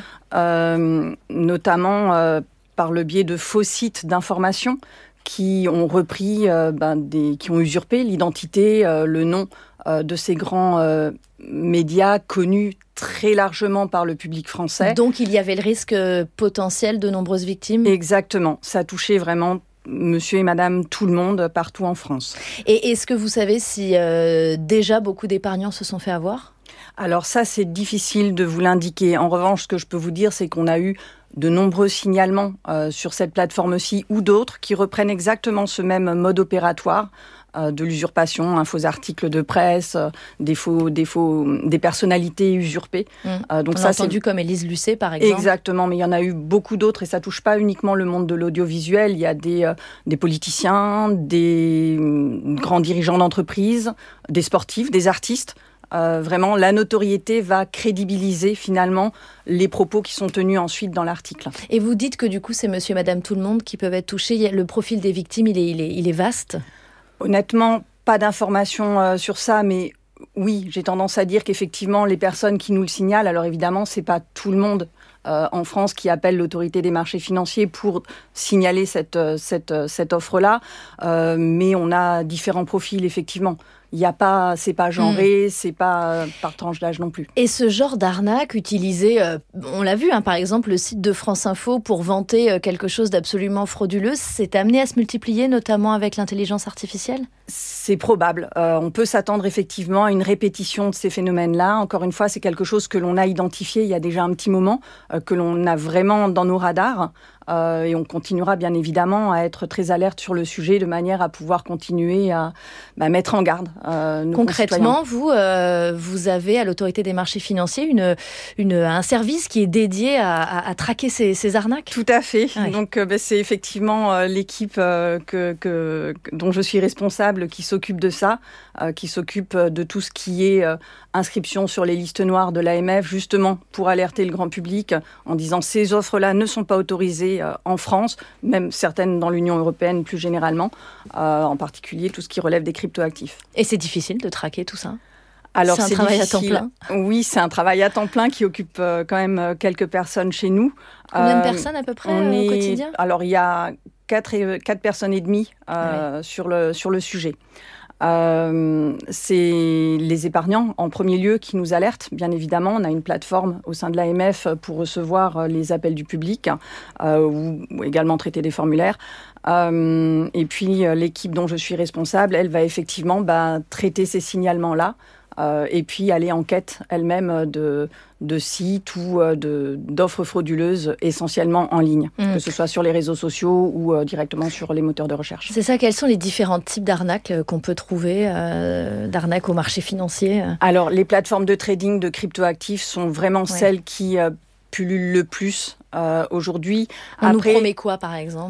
euh, notamment euh, par le biais de faux sites d'information qui ont repris, euh, ben, des, qui ont usurpé l'identité, euh, le nom euh, de ces grands euh, médias connus très largement par le public français. Donc il y avait le risque potentiel de nombreuses victimes ? Exactement, ça touchait vraiment monsieur et madame tout le monde partout en France. Et est-ce que vous savez si euh, déjà beaucoup d'épargnants se sont fait avoir ? Alors ça, c'est difficile de vous l'indiquer. En revanche, ce que je peux vous dire, c'est qu'on a eu de nombreux signalements euh, sur cette plateforme-ci ou d'autres qui reprennent exactement ce même mode opératoire euh, de l'usurpation, un faux article de presse, euh, des faux, des faux, des personnalités usurpées. Mmh. Euh, donc On ça, a entendu c'est... comme Élise Lucet, par exemple. Exactement, mais il y en a eu beaucoup d'autres et ça touche pas uniquement le monde de l'audiovisuel. Il y a des, euh, des politiciens, des euh, grands dirigeants d'entreprise, des sportifs, des artistes. Euh, vraiment, la notoriété va crédibiliser finalement les propos qui sont tenus ensuite dans l'article. Et vous dites que du coup, c'est monsieur et madame tout le monde qui peuvent être touchés. Le profil des victimes, il est, il est, il est vaste ? Honnêtement, pas d'informations euh, sur ça, mais oui, j'ai tendance à dire qu'effectivement, les personnes qui nous le signalent, alors évidemment, c'est pas tout le monde euh, en France qui appelle l'autorité des marchés financiers pour signaler cette, cette, cette offre-là, euh, mais on a différents profils, effectivement. Il y a pas, c'est pas genré, mmh. c'est pas euh, par tranche d'âge non plus. Et ce genre d'arnaque utilisé, euh, on l'a vu, hein, par exemple, le site de France Info pour vanter euh, quelque chose d'absolument frauduleux, c'est amené à se multiplier, notamment avec l'intelligence artificielle ? C'est probable. Euh, on peut s'attendre effectivement à une répétition de ces phénomènes-là. Encore une fois, c'est quelque chose que l'on a identifié il y a déjà un petit moment, euh, que l'on a vraiment dans nos radars. Euh, et on continuera bien évidemment à être très alerte sur le sujet de manière à pouvoir continuer à bah, mettre en garde euh, nos Concrètement, vous, euh, vous avez à l'autorité des marchés financiers une, une, un service qui est dédié à, à, à traquer ces, ces arnaques ? Tout à fait. Ouais. Donc euh, bah, c'est effectivement euh, l'équipe euh, que, que, dont je suis responsable qui s'occupe de ça, euh, qui s'occupe de tout ce qui est euh, inscription sur les listes noires de l'A M F, justement pour alerter le grand public en disant ces offres-là ne sont pas autorisées en France, même certaines dans l'Union européenne plus généralement, euh, en particulier tout ce qui relève des cryptoactifs. Et c'est difficile de traquer tout ça ? Alors, c'est un c'est travail difficile. à temps plein. Oui, c'est un travail à temps plein qui occupe euh, quand même quelques personnes chez nous. Combien euh, de personnes à peu près euh, est... au quotidien ? Alors, il y a quatre, et, quatre personnes et demie euh, ouais. sur, le, sur le sujet. Euh, c'est les épargnants en premier lieu qui nous alertent, bien évidemment. On a une plateforme au sein de l'A M F pour recevoir les appels du public euh, ou, ou également traiter des formulaires. Euh, et puis l'équipe dont je suis responsable, elle va effectivement bah, traiter ces signalements-là. Euh, et puis aller en quête elle-même de, de sites ou de, d'offres frauduleuses essentiellement en ligne, mmh. que ce soit sur les réseaux sociaux ou euh, directement sur les moteurs de recherche. C'est ça, quels sont les différents types d'arnaques qu'on peut trouver, euh, d'arnaques au marché financier ? Alors, les plateformes de trading de cryptoactifs sont vraiment ouais. celles qui euh, pullulent le plus euh, aujourd'hui. On Après, nous promet quoi, par exemple ?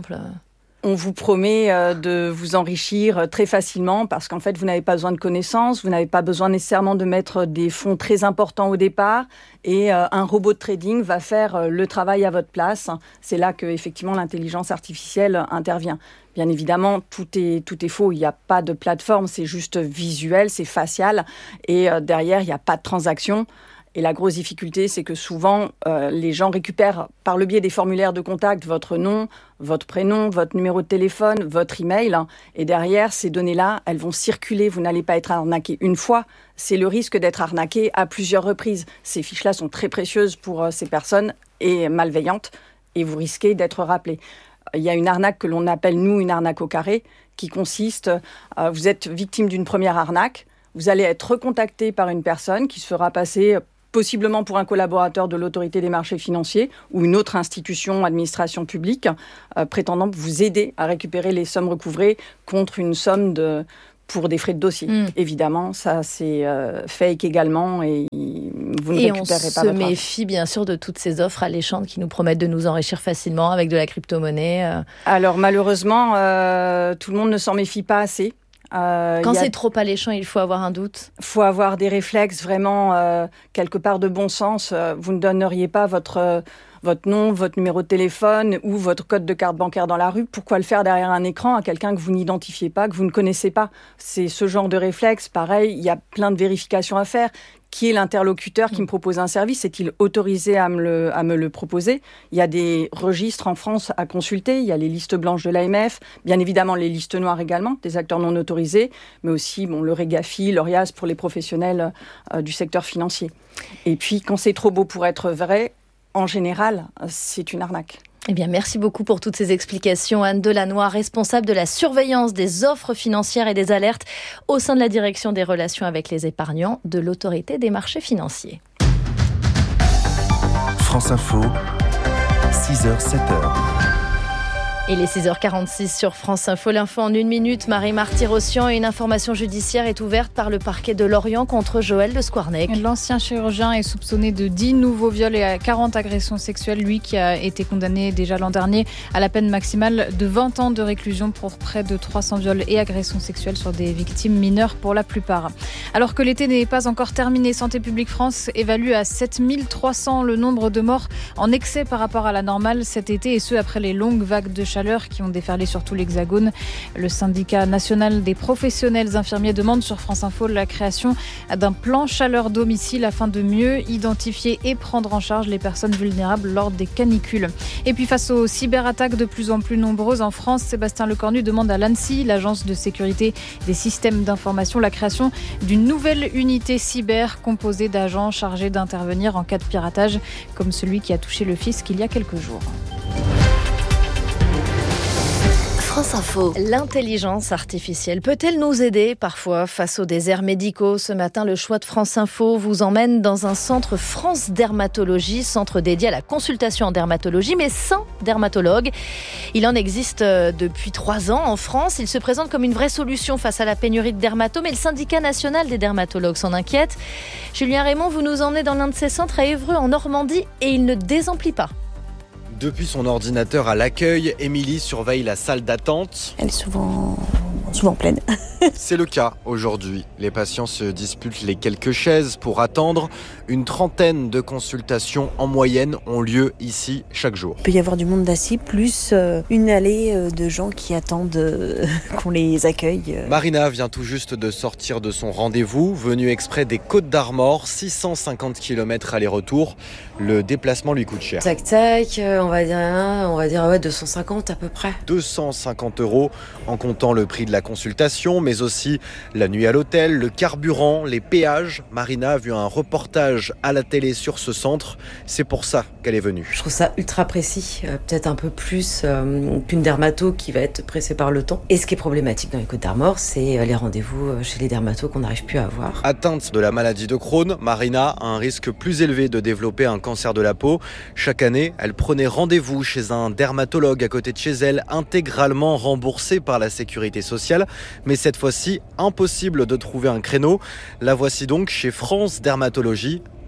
On vous promet euh, de vous enrichir très facilement parce qu'en fait, vous n'avez pas besoin de connaissances, vous n'avez pas besoin nécessairement de mettre des fonds très importants au départ et euh, un robot de trading va faire euh, le travail à votre place. C'est là que effectivement l'intelligence artificielle intervient. Bien évidemment, tout est, tout est faux. Il n'y a pas de plateforme, c'est juste visuel, c'est facial et euh, derrière, il n'y a pas de transaction. Et la grosse difficulté, c'est que souvent, euh, les gens récupèrent par le biais des formulaires de contact votre nom, votre prénom, votre numéro de téléphone, votre email. Et derrière, ces données-là, elles vont circuler. Vous n'allez pas être arnaqué une fois. C'est le risque d'être arnaqué à plusieurs reprises. Ces fiches-là sont très précieuses pour euh, ces personnes et malveillantes. Et vous risquez d'être rappelé. Il y a une arnaque que l'on appelle, nous, une arnaque au carré, qui consiste, euh, vous êtes victime d'une première arnaque. Vous allez être recontacté par une personne qui se fera passer possiblement pour un collaborateur de l'autorité des marchés financiers ou une autre institution, administration publique, euh, prétendant vous aider à récupérer les sommes recouvrées contre une somme de, pour des frais de dossier. Mmh. Évidemment, ça c'est euh, fake également et vous ne et récupérez on pas se votre argent. méfie bien sûr de toutes ces offres alléchantes qui nous promettent de nous enrichir facilement avec de la crypto-monnaie. Euh. Alors malheureusement, euh, tout le monde ne s'en méfie pas assez. Euh, Quand a... c'est trop alléchant, il faut avoir un doute. Il faut avoir des réflexes vraiment euh, quelque part de bon sens. Euh, vous ne donneriez pas votre, euh, votre nom, votre numéro de téléphone ou votre code de carte bancaire dans la rue. Pourquoi le faire derrière un écran à quelqu'un que vous n'identifiez pas, que vous ne connaissez pas? C'est ce genre de réflexe. Pareil, il y a plein de vérifications à faire. Qui est l'interlocuteur qui me propose un service? Est-il autorisé à me, le, à me le proposer? Il y a des registres en France à consulter. Il y a les listes blanches de l'A M F, bien évidemment les listes noires également, des acteurs non autorisés, mais aussi bon, le Régafi, l'Orias pour les professionnels euh, du secteur financier. Et puis, quand c'est trop beau pour être vrai, en général, c'est une arnaque. Eh bien, merci beaucoup pour toutes ces explications. Anne Delannoy, responsable de la surveillance des offres financières et des alertes au sein de la direction des relations avec les épargnants de l'autorité des marchés financiers. France Info, six heures sept heures. Il est six heures quarante-six sur France Info. L'info en une minute. Marie-Marthe Tirosian, une information judiciaire est ouverte par le parquet de Lorient contre Joël de Squarnec. L'ancien chirurgien est soupçonné de dix nouveaux viols et quarante agressions sexuelles. Lui qui a été condamné déjà l'an dernier à la peine maximale de vingt ans de réclusion pour près de trois cents viols et agressions sexuelles sur des victimes mineures pour la plupart. Alors que l'été n'est pas encore terminé, Santé publique France évalue à sept mille trois cents le nombre de morts en excès par rapport à la normale cet été, et ce après les longues vagues de chaleur qui ont déferlé sur tout l'Hexagone. Le syndicat national des professionnels infirmiers demande sur France Info la création d'un plan chaleur domicile afin de mieux identifier et prendre en charge les personnes vulnérables lors des canicules. Et puis face aux cyberattaques de plus en plus nombreuses en France, Sébastien Lecornu demande à l'ANSSI, l'agence de sécurité des systèmes d'information, la création d'une nouvelle unité cyber composée d'agents chargés d'intervenir en cas de piratage, comme celui qui a touché le fisc il y a quelques jours. France Info. L'intelligence artificielle peut-elle nous aider parfois face aux déserts médicaux? Ce matin, le choix de France Info vous emmène dans un centre France Dermatologie, centre dédié à la consultation en dermatologie, mais sans dermatologue. Il en existe depuis trois ans en France. Il se présente comme une vraie solution face à la pénurie de dermatos, mais le syndicat national des dermatologues s'en inquiète. Julien Raymond, vous nous emmenez dans l'un de ces centres à Évreux, en Normandie, et il ne désemplit pas. Depuis son ordinateur à l'accueil, Émilie surveille la salle d'attente. Elle est souvent, souvent pleine. C'est le cas aujourd'hui. Les patients se disputent les quelques chaises pour attendre. Une trentaine de consultations en moyenne ont lieu ici chaque jour. Il peut y avoir du monde assis, plus une allée de gens qui attendent qu'on les accueille. Marina vient tout juste de sortir de son rendez-vous, venue exprès des Côtes d'Armor, six cent cinquante kilomètres aller-retour. Le déplacement lui coûte cher. Tac tac, on va dire, on va dire ouais, deux cent cinquante à peu près. deux cent cinquante euros en comptant le prix de la consultation, mais aussi la nuit à l'hôtel, le carburant, les péages. Marina a vu un reportage à la télé sur ce centre. C'est pour ça qu'elle est venue. Je trouve ça ultra précis, euh, peut-être un peu plus euh, qu'une dermato qui va être pressée par le temps. Et ce qui est problématique dans les Côtes d'Armor, c'est euh, les rendez-vous chez les dermatos qu'on n'arrive plus à avoir. Atteinte de la maladie de Crohn, Marina a un risque plus élevé de développer un cancer de la peau. Chaque année, elle prenait rendez-vous chez un dermatologue à côté de chez elle, intégralement remboursé par la sécurité sociale. Mais cette fois-ci, impossible de trouver un créneau. La voici donc chez France Dermatologie.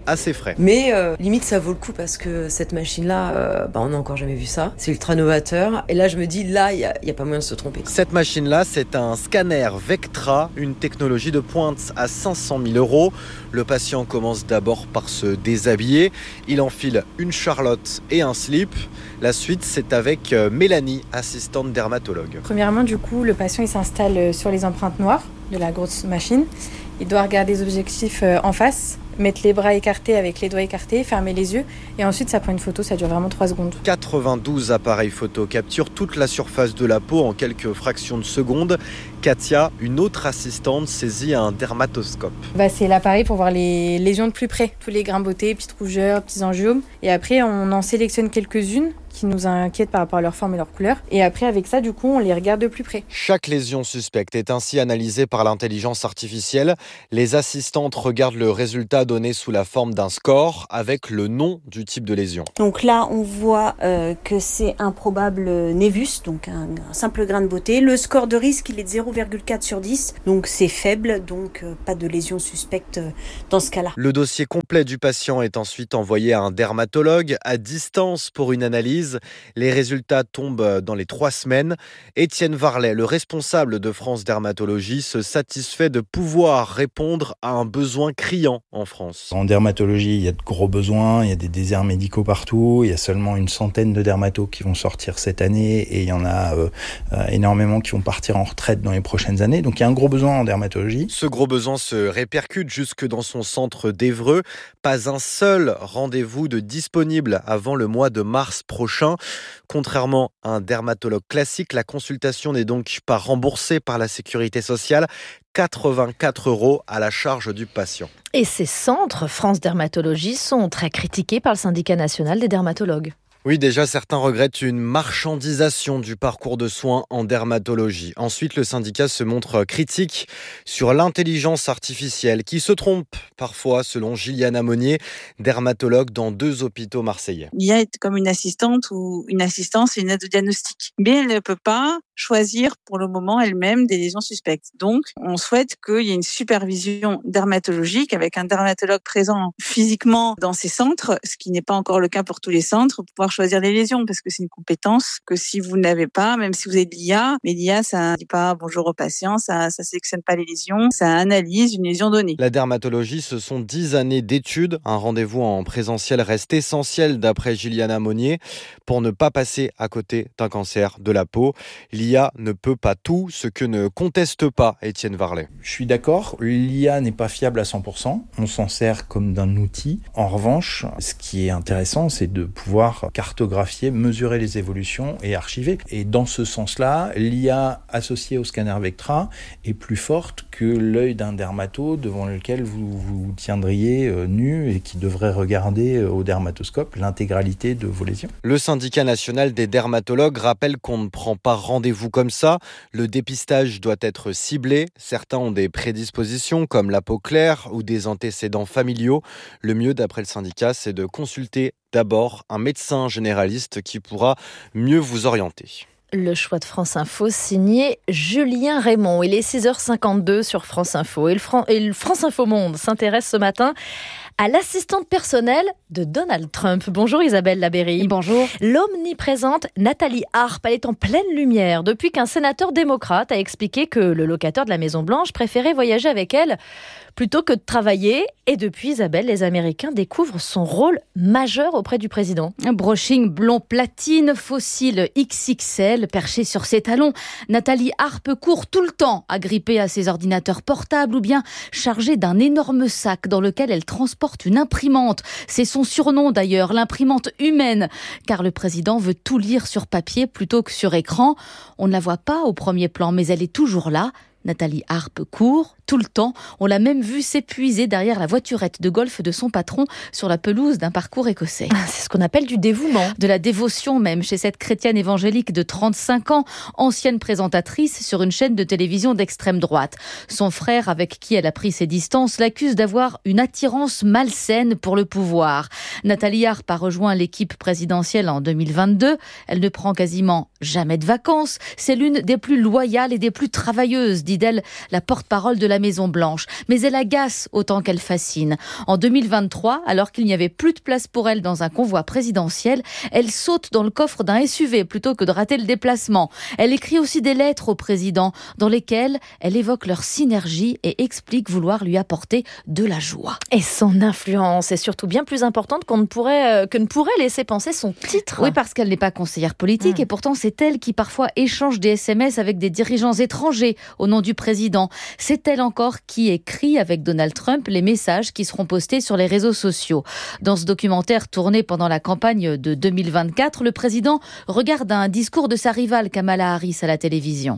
assez frais. Mais euh, limite ça vaut le coup parce que cette machine-là, euh, bah, on n'a encore jamais vu ça. C'est ultra novateur. Et là je me dis, là il n'y a, a pas moyen de se tromper. Cette machine-là, c'est un scanner Vectra, une technologie de pointe à cinq cent mille euros. Le patient commence d'abord par se déshabiller. Il enfile une charlotte et un slip. La suite, c'est avec Mélanie, assistante dermatologue. Premièrement, du coup, le patient il s'installe sur les empreintes noires de la grosse machine. Il doit regarder les objectifs en face, mettre les bras écartés avec les doigts écartés, fermer les yeux et ensuite ça prend une photo, ça dure vraiment trois secondes. quatre-vingt-douze appareils photo capturent toute la surface de la peau en quelques fractions de secondes. Katia, une autre assistante, saisit un dermatoscope. Bah, c'est l'appareil pour voir les lésions de plus près, tous les grains beauté, petites rougeurs, petits angiomes. Et après on en sélectionne quelques-unes qui nous inquiètent par rapport à leur forme et leur couleur. Et après avec ça, du coup, on les regarde de plus près. Chaque lésion suspecte est ainsi analysée par l'intelligence artificielle. Les assistantes regardent le résultat donné sous la forme d'un score avec le nom du type de lésion. Donc là, on voit euh, que c'est un probable névus, donc un, un simple grain de beauté. Le score de risque, il est de zéro virgule quatre sur dix, donc c'est faible, donc euh, pas de lésion suspecte euh, dans ce cas-là. Le dossier complet du patient est ensuite envoyé à un dermatologue à distance pour une analyse. Les résultats tombent dans les trois semaines. Étienne Varlet, le responsable de France Dermatologie, se satisfait de pouvoir répondre à un besoin criant en France. En dermatologie, il y a de gros besoins, il y a des déserts médicaux partout, il y a seulement une centaine de dermatos qui vont sortir cette année et il y en a euh, euh, énormément qui vont partir en retraite dans les prochaines années. Donc il y a un gros besoin en dermatologie. Ce gros besoin se répercute jusque dans son centre d'Évreux. Pas un seul rendez-vous de disponible avant le mois de mars prochain. Contrairement à un dermatologue classique, la consultation n'est donc pas remboursée par la sécurité sociale. quatre-vingt-quatre euros à la charge du patient. Et ces centres, France Dermatologie, sont très critiqués par le syndicat national des dermatologues. Oui, déjà, certains regrettent une marchandisation du parcours de soins en dermatologie. Ensuite, le syndicat se montre critique sur l'intelligence artificielle qui se trompe parfois, selon Gilliana Monnier, dermatologue dans deux hôpitaux marseillais. L'I A est comme une assistante ou une assistance et une aide au diagnostic. Mais elle ne peut pas choisir pour le moment elle-même des lésions suspectes. Donc, on souhaite qu'il y ait une supervision dermatologique avec un dermatologue présent physiquement dans ces centres, ce qui n'est pas encore le cas pour tous les centres, pour pouvoir choisir les lésions, parce que c'est une compétence que si vous n'avez pas, même si vous avez de l'I A, mais l'I A, ça ne dit pas bonjour au patient, ça ne sélectionne pas les lésions, ça analyse une lésion donnée. La dermatologie, ce sont dix années d'études. Un rendez-vous en présentiel reste essentiel d'après Gilliana Monnier pour ne pas passer à côté d'un cancer de la peau. L'I A ne peut pas tout, ce que ne conteste pas Étienne Varlet. Je suis d'accord, l'I A n'est pas fiable à cent pour cent, on s'en sert comme d'un outil. En revanche, ce qui est intéressant, c'est de pouvoir cartographier, mesurer les évolutions et archiver. Et dans ce sens-là, l'I A associée au scanner Vectra est plus forte que l'œil d'un dermato devant lequel vous vous tiendriez nu et qui devrait regarder au dermatoscope l'intégralité de vos lésions. Le syndicat national des dermatologues rappelle qu'on ne prend pas rendez-vous comme ça. Le dépistage doit être ciblé. Certains ont des prédispositions comme la peau claire ou des antécédents familiaux. Le mieux, d'après le syndicat, c'est de consulter d'abord un médecin généraliste qui pourra mieux vous orienter. Le choix de France Info, signé Julien Raymond. Il est six heures cinquante-deux sur France Info. Et le, Fran- et le France Info Monde s'intéresse ce matin à l'assistante personnelle de Donald Trump. Bonjour Isabelle Labéry. Bonjour. L'omniprésente Nathalie Arp, elle est en pleine lumière depuis qu'un sénateur démocrate a expliqué que le locataire de la Maison-Blanche préférait voyager avec elle plutôt que de travailler. Et depuis, Isabelle, les Américains découvrent son rôle majeur auprès du président. Un brushing blond platine, fossile X X L, perché sur ses talons. Nathalie Arp court tout le temps, agrippée à ses ordinateurs portables ou bien chargée d'un énorme sac dans lequel elle transporte une imprimante. C'est son surnom d'ailleurs, l'imprimante humaine, car le président veut tout lire sur papier plutôt que sur écran. On ne la voit pas au premier plan, mais elle est toujours là. Nathalie Arp court tout le temps. On l'a même vue s'épuiser derrière la voiturette de golf de son patron sur la pelouse d'un parcours écossais. C'est ce qu'on appelle du dévouement. De la dévotion même chez cette chrétienne évangélique de trente-cinq ans, ancienne présentatrice sur une chaîne de télévision d'extrême droite. Son frère, avec qui elle a pris ses distances, l'accuse d'avoir une attirance malsaine pour le pouvoir. Nathalie Arp a rejoint l'équipe présidentielle en deux mille vingt-deux. Elle ne prend quasiment jamais de vacances. C'est l'une des plus loyales et des plus travailleuses, dit d'elle la porte-parole de la Maison-Blanche. Mais elle agace autant qu'elle fascine. En deux mille vingt-trois, alors qu'il n'y avait plus de place pour elle dans un convoi présidentiel, elle saute dans le coffre d'un S U V plutôt que de rater le déplacement. Elle écrit aussi des lettres au président dans lesquelles elle évoque leur synergie et explique vouloir lui apporter de la joie. Et son influence est surtout bien plus importante qu'on ne pourrait, euh, que ne pourrait laisser penser son titre. Oui, parce qu'elle n'est pas conseillère politique mmh. et pourtant c'est elle qui parfois échange des S M S avec des dirigeants étrangers au nom du président. C'est elle encore qui écrit avec Donald Trump les messages qui seront postés sur les réseaux sociaux. Dans ce documentaire tourné pendant la campagne de deux mille vingt-quatre, le président regarde un discours de sa rivale Kamala Harris à la télévision.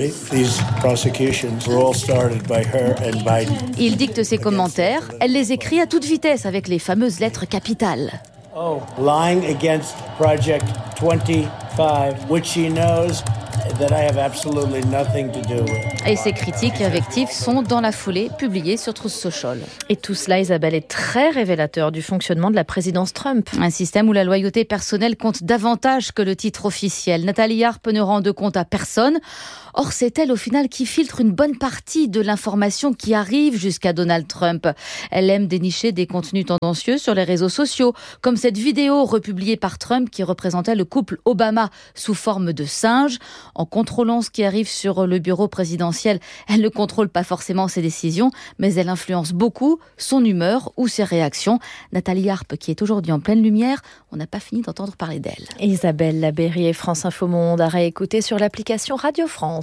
Il dicte ses commentaires, elle les écrit à toute vitesse avec les fameuses lettres capitales. Oh, lying against Project vingt-cinq, which she knows that I have absolutely nothing to do with. Et ces critiques et invectives sont dans la foulée publiées sur Truth Social. Et tout cela, Isabelle, est très révélateur du fonctionnement de la présidence Trump. Un système où la loyauté personnelle compte davantage que le titre officiel. Nathalie Arp ne rend de compte à personne. Or, c'est elle, au final, qui filtre une bonne partie de l'information qui arrive jusqu'à Donald Trump. Elle aime dénicher des contenus tendancieux sur les réseaux sociaux, comme cette vidéo republiée par Trump qui représentait le couple Obama sous forme de singe. En contrôlant ce qui arrive sur le bureau présidentiel, elle ne contrôle pas forcément ses décisions, mais elle influence beaucoup son humeur ou ses réactions. Nathalie Arp, qui est aujourd'hui en pleine lumière, on n'a pas fini d'entendre parler d'elle. Isabelle Labeyrie, France Info Monde, à réécouter sur l'application Radio France.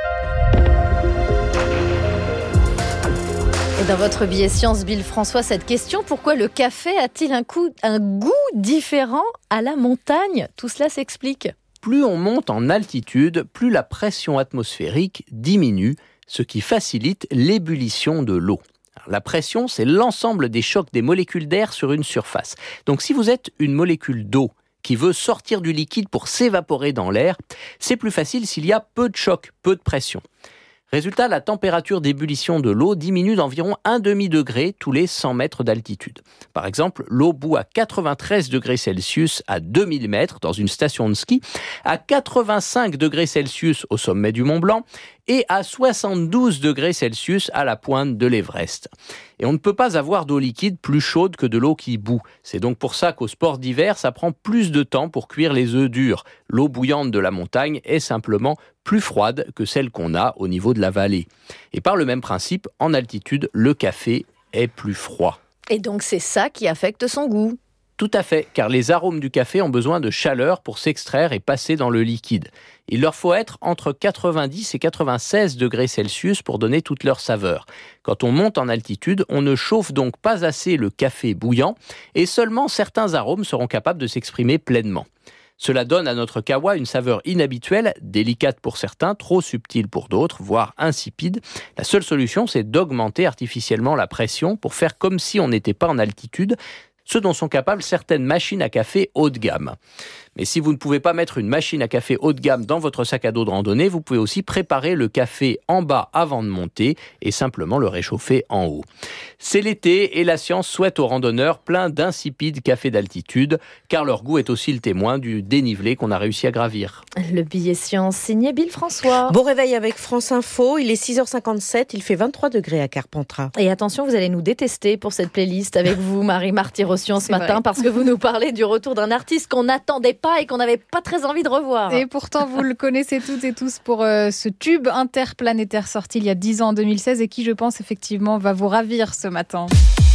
Et dans votre billet Science, Bill François, cette question, pourquoi le café a-t-il un, coup, un goût différent à la montagne? Tout cela s'explique. Plus on monte en altitude, plus la pression atmosphérique diminue, ce qui facilite l'ébullition de l'eau. Alors, la pression, c'est l'ensemble des chocs des molécules d'air sur une surface. Donc si vous êtes une molécule d'eau qui veut sortir du liquide pour s'évaporer dans l'air, c'est plus facile s'il y a peu de choc, peu de pression. Résultat, la température d'ébullition de l'eau diminue d'environ un demi-degré tous les cent mètres d'altitude. Par exemple, l'eau bout à quatre-vingt-treize degrés Celsius à deux mille mètres dans une station de ski, à quatre-vingt-cinq degrés Celsius au sommet du Mont Blanc et à soixante-douze degrés Celsius à la pointe de l'Everest. Et on ne peut pas avoir d'eau liquide plus chaude que de l'eau qui bout. C'est donc pour ça qu'au sport d'hiver, ça prend plus de temps pour cuire les œufs durs. L'eau bouillante de la montagne est simplement plus froide que celle qu'on a au niveau de la vallée. Et par le même principe, en altitude, le café est plus froid. Et donc c'est ça qui affecte son goût. Tout à fait, car les arômes du café ont besoin de chaleur pour s'extraire et passer dans le liquide. Il leur faut être entre quatre-vingt-dix et quatre-vingt-seize degrés Celsius pour donner toute leur saveur. Quand on monte en altitude, on ne chauffe donc pas assez le café bouillant et seulement certains arômes seront capables de s'exprimer pleinement. Cela donne à notre kawa une saveur inhabituelle, délicate pour certains, trop subtile pour d'autres, voire insipide. La seule solution, c'est d'augmenter artificiellement la pression pour faire comme si on n'était pas en altitude, ce dont sont capables certaines machines à café haut de gamme. Mais si vous ne pouvez pas mettre une machine à café haut de gamme dans votre sac à dos de randonnée, vous pouvez aussi préparer le café en bas avant de monter et simplement le réchauffer en haut. C'est l'été et la science souhaite aux randonneurs plein d'insipides cafés d'altitude, car leur goût est aussi le témoin du dénivelé qu'on a réussi à gravir. Le billet science signé Bill François. Bon réveil avec France Info, il est six heures cinquante-sept, il fait vingt-trois degrés à Carpentras. Et attention, vous allez nous détester pour cette playlist avec vous, Marie Marty-Rossian, ce matin, vrai. Parce que vous nous parlez du retour d'un artiste qu'on n'attendait pas et qu'on n'avait pas très envie de revoir. Et pourtant, vous le connaissez toutes et tous pour euh, ce tube interplanétaire sorti il y a dix ans, en deux mille seize, et qui, je pense, effectivement, va vous ravir ce matin.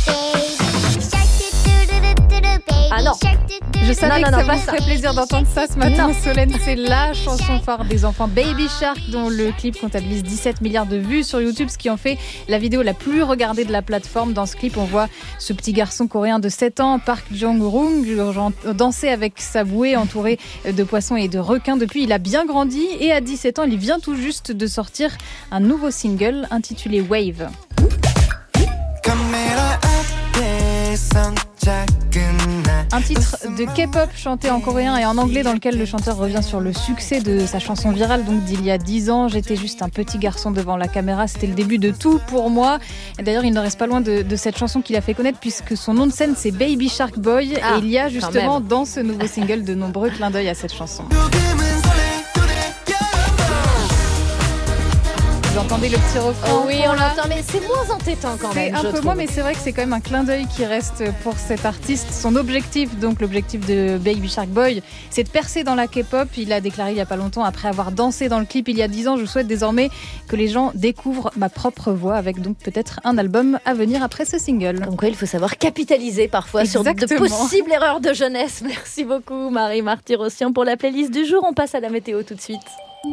Ah non, je savais non, que non, ça non, vous ça. ferait plaisir d'entendre ça ce matin, non. Solène. C'est la chanson phare des enfants, Baby Shark, dont le clip comptabilise dix-sept milliards de vues sur YouTube, ce qui en fait la vidéo la plus regardée de la plateforme. Dans ce clip, on voit ce petit garçon coréen de sept ans, Park Jong-rung, danser avec sa bouée entourée de poissons et de requins. Depuis, il a bien grandi et à dix-sept ans, il vient tout juste de sortir un nouveau single intitulé Wave. Un titre de K-pop chanté en coréen et en anglais, dans lequel le chanteur revient sur le succès de sa chanson virale donc d'il y a dix ans. J'étais juste un petit garçon devant la caméra, c'était le début de tout pour moi. Et d'ailleurs, il ne reste pas loin de, de cette chanson qu'il a fait connaître, puisque son nom de scène c'est Baby Shark Boy. Ah, et il y a justement dans ce nouveau single de nombreux clins d'œil à cette chanson. Vous entendez le petit refrain? Oh oui, on l'entend, mais c'est moins entêtant quand même. C'est un je peu trouve. moins, mais c'est vrai que c'est quand même un clin d'œil qui reste pour cet artiste. Son objectif, donc l'objectif de Baby Shark Boy, c'est de percer dans la K-pop. Il a déclaré il n'y a pas longtemps, après avoir dansé dans le clip il y a dix ans, je souhaite désormais que les gens découvrent ma propre voix, avec donc peut-être un album à venir après ce single. Comme quoi, il faut savoir capitaliser parfois Exactement. sur de possibles erreurs de jeunesse. Merci beaucoup Marie Marty-Rossian pour la playlist du jour. On passe à la météo tout de suite.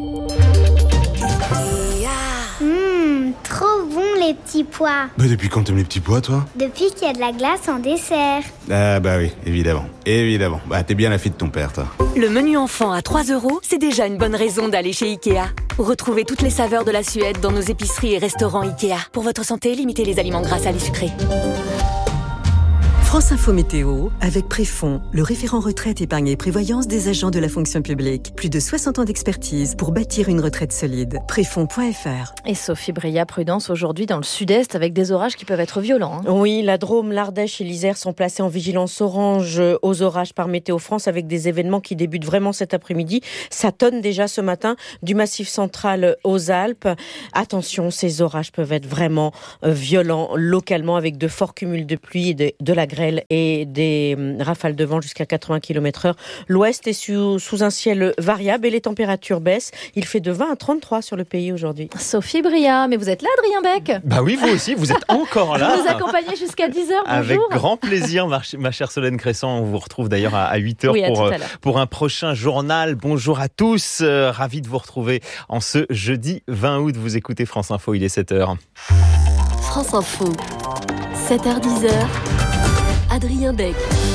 Mmh, trop bon les petits pois. Bah depuis quand t'aimes les petits pois, toi? Depuis qu'il y a de la glace en dessert. Ah bah oui, évidemment, évidemment. Bah t'es bien la fille de ton père, toi. Le menu enfant à trois euros, c'est déjà une bonne raison d'aller chez Ikea. Retrouvez toutes les saveurs de la Suède dans nos épiceries et restaurants Ikea. Pour votre santé, limitez les aliments gras, salés, sucrés. France Info Météo avec Préfond, le référent retraite, épargne et prévoyance des agents de la fonction publique. Plus de soixante ans d'expertise pour bâtir une retraite solide. Préfond point f r. Et Sophie Bria, prudence aujourd'hui dans le sud-est avec des orages qui peuvent être violents. Hein. Oui, la Drôme, l'Ardèche et l'Isère sont placés en vigilance orange aux orages par Météo France avec des événements qui débutent vraiment cet après-midi. Ça tonne déjà ce matin du Massif central aux Alpes. Attention, ces orages peuvent être vraiment violents localement avec de forts cumuls de pluie et de, de la grêle et des rafales de vent jusqu'à quatre-vingts kilomètres heure. L'ouest est sous, sous un ciel variable et les températures baissent. Il fait de vingt à trente-trois sur le pays aujourd'hui. Sophie Bria, mais vous êtes là, Adrien Beck? Bah oui, vous aussi, vous êtes encore là. Vous nous accompagnez jusqu'à dix heures, bonjour. Avec grand plaisir, ma, ma chère Solène Crescent. On vous retrouve d'ailleurs à, à huit heures oui, pour, pour un prochain journal. Bonjour à tous, euh, ravi de vous retrouver en ce jeudi vingt août. Vous écoutez France Info, il est sept heures. France Info, sept heures dix heures. Adrien Beck.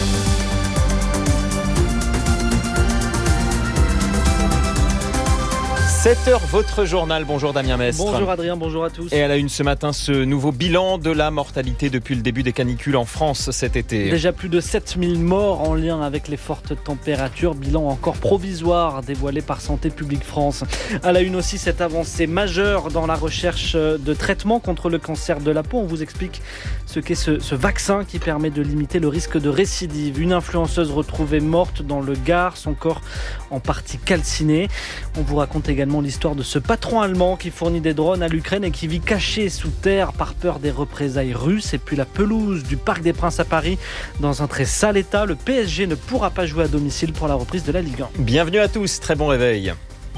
sept heures, votre journal. Bonjour Damien Mestre. Bonjour Adrien, bonjour à tous. Et à la une ce matin, ce nouveau bilan de la mortalité depuis le début des canicules en France cet été. Déjà plus de sept mille morts en lien avec les fortes températures. Bilan encore provisoire dévoilé par Santé publique France. À la une aussi, cette avancée majeure dans la recherche de traitement contre le cancer de la peau. On vous explique ce qu'est ce, ce vaccin qui permet de limiter le risque de récidive. Une influenceuse retrouvée morte dans le Gard, son corps en partie calciné. On vous raconte également l'histoire de ce patron allemand qui fournit des drones à l'Ukraine et qui vit caché sous terre par peur des représailles russes. Et puis la pelouse du Parc des Princes à Paris dans un très sale état. Le P S G ne pourra pas jouer à domicile pour la reprise de la Ligue un. Bienvenue à tous, très bon réveil.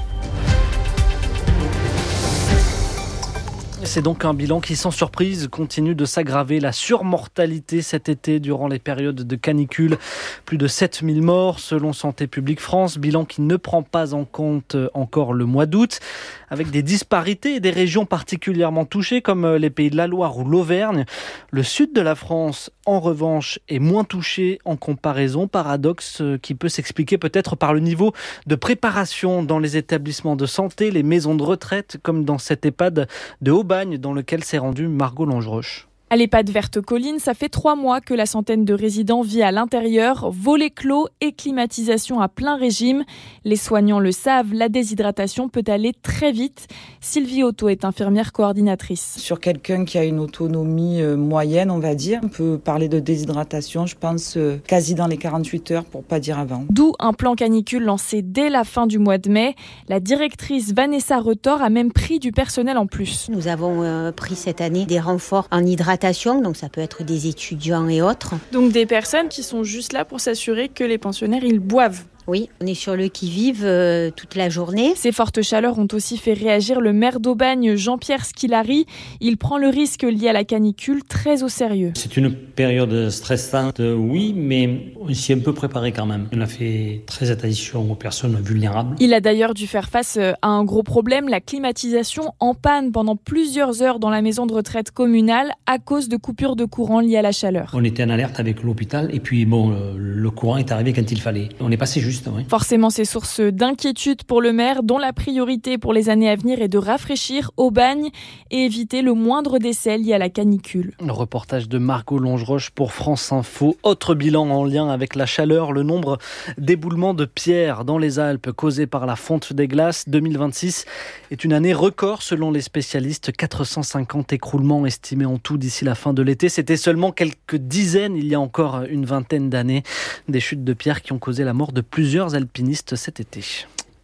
C'est donc un bilan qui, sans surprise, continue de s'aggraver. La surmortalité cet été durant les périodes de canicule. Plus de sept mille morts selon Santé publique France. Bilan qui ne prend pas en compte encore le mois d'août. Avec des disparités et des régions particulièrement touchées comme les Pays de la Loire ou l'Auvergne. Le sud de la France, en revanche, est moins touché en comparaison. Paradoxe qui peut s'expliquer peut-être par le niveau de préparation dans les établissements de santé, les maisons de retraite, comme dans cet EHPAD de Aubagne dans lequel s'est rendue Margot Langeroche. À l'EHPAD Verte Colline, ça fait trois mois que la centaine de résidents vit à l'intérieur, volets clos et climatisation à plein régime. Les soignants le savent, la déshydratation peut aller très vite. Sylvie Otto est infirmière coordinatrice. Sur quelqu'un qui a une autonomie moyenne, on va dire, on peut parler de déshydratation, je pense, quasi dans les quarante-huit heures, pour pas dire avant. D'où un plan canicule lancé dès la fin du mois de mai. La directrice Vanessa Retor a même pris du personnel en plus. Nous avons euh, pris cette année des renforts en hydratation. Donc ça peut être des étudiants et autres. Donc des personnes qui sont juste là pour s'assurer que les pensionnaires, ils boivent. Oui, on est sur le qui-vive euh, toute la journée. Ces fortes chaleurs ont aussi fait réagir le maire d'Aubagne, Jean-Pierre Squilari. Il prend le risque lié à la canicule très au sérieux. C'est une période stressante, oui, mais on s'y est un peu préparé quand même. On a fait très attention aux personnes vulnérables. Il a d'ailleurs dû faire face à un gros problème, la climatisation en panne pendant plusieurs heures dans la maison de retraite communale à cause de coupures de courant liées à la chaleur. On était en alerte avec l'hôpital et puis bon, le courant est arrivé quand il fallait. On est passé juste. Oui. Forcément, c'est source d'inquiétude pour le maire, dont la priorité pour les années à venir est de rafraîchir Aubagne et éviter le moindre décès lié à la canicule. Le reportage de Margot Longeroche pour France Info. Autre bilan en lien avec la chaleur, le nombre d'éboulements de pierres dans les Alpes causés par la fonte des glaces. deux mille vingt-six est une année record selon les spécialistes. quatre cent cinquante écroulements estimés en tout d'ici la fin de l'été. C'était seulement quelques dizaines il y a encore une vingtaine d'années. Des chutes de pierres qui ont causé la mort de plusieurs alpinistes cet été.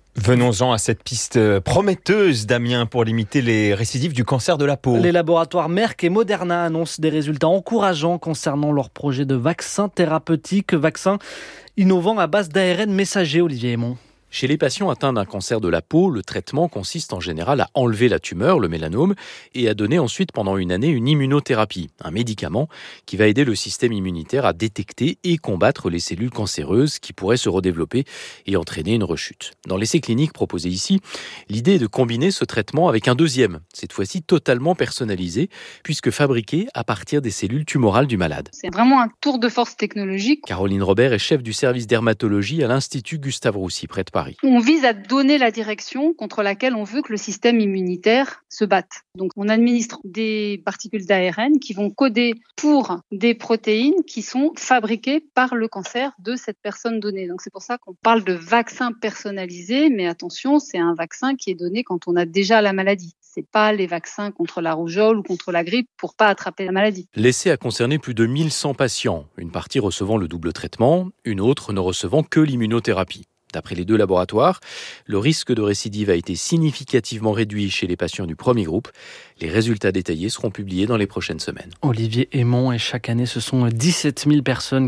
Venons-en à cette piste prometteuse, Damien, pour limiter les récidives du cancer de la peau. Les laboratoires Merck et Moderna annoncent des résultats encourageants concernant leur projet de vaccin thérapeutique, vaccin innovant à base d'A R N messager, Olivier Aymon. Chez les patients atteints d'un cancer de la peau, le traitement consiste en général à enlever la tumeur, le mélanome, et à donner ensuite pendant une année une immunothérapie, un médicament qui va aider le système immunitaire à détecter et combattre les cellules cancéreuses qui pourraient se redévelopper et entraîner une rechute. Dans l'essai clinique proposé ici, l'idée est de combiner ce traitement avec un deuxième, cette fois-ci totalement personnalisé, puisque fabriqué à partir des cellules tumorales du malade. C'est vraiment un tour de force technologique. Caroline Robert est chef du service dermatologie à l'Institut Gustave Roussy, près de Paris. On vise à donner la direction contre laquelle on veut que le système immunitaire se batte. Donc on administre des particules d'A R N qui vont coder pour des protéines qui sont fabriquées par le cancer de cette personne donnée. Donc c'est pour ça qu'on parle de vaccin personnalisé, mais attention, c'est un vaccin qui est donné quand on a déjà la maladie. C'est pas les vaccins contre la rougeole ou contre la grippe pour pas attraper la maladie. L'essai a concerné plus de mille cent patients, une partie recevant le double traitement, une autre ne recevant que l'immunothérapie. D'après les deux laboratoires, le risque de récidive a été significativement réduit chez les patients du premier groupe. Les résultats détaillés seront publiés dans les prochaines semaines. Olivier Aymon, et chaque année, ce sont dix-sept mille personnes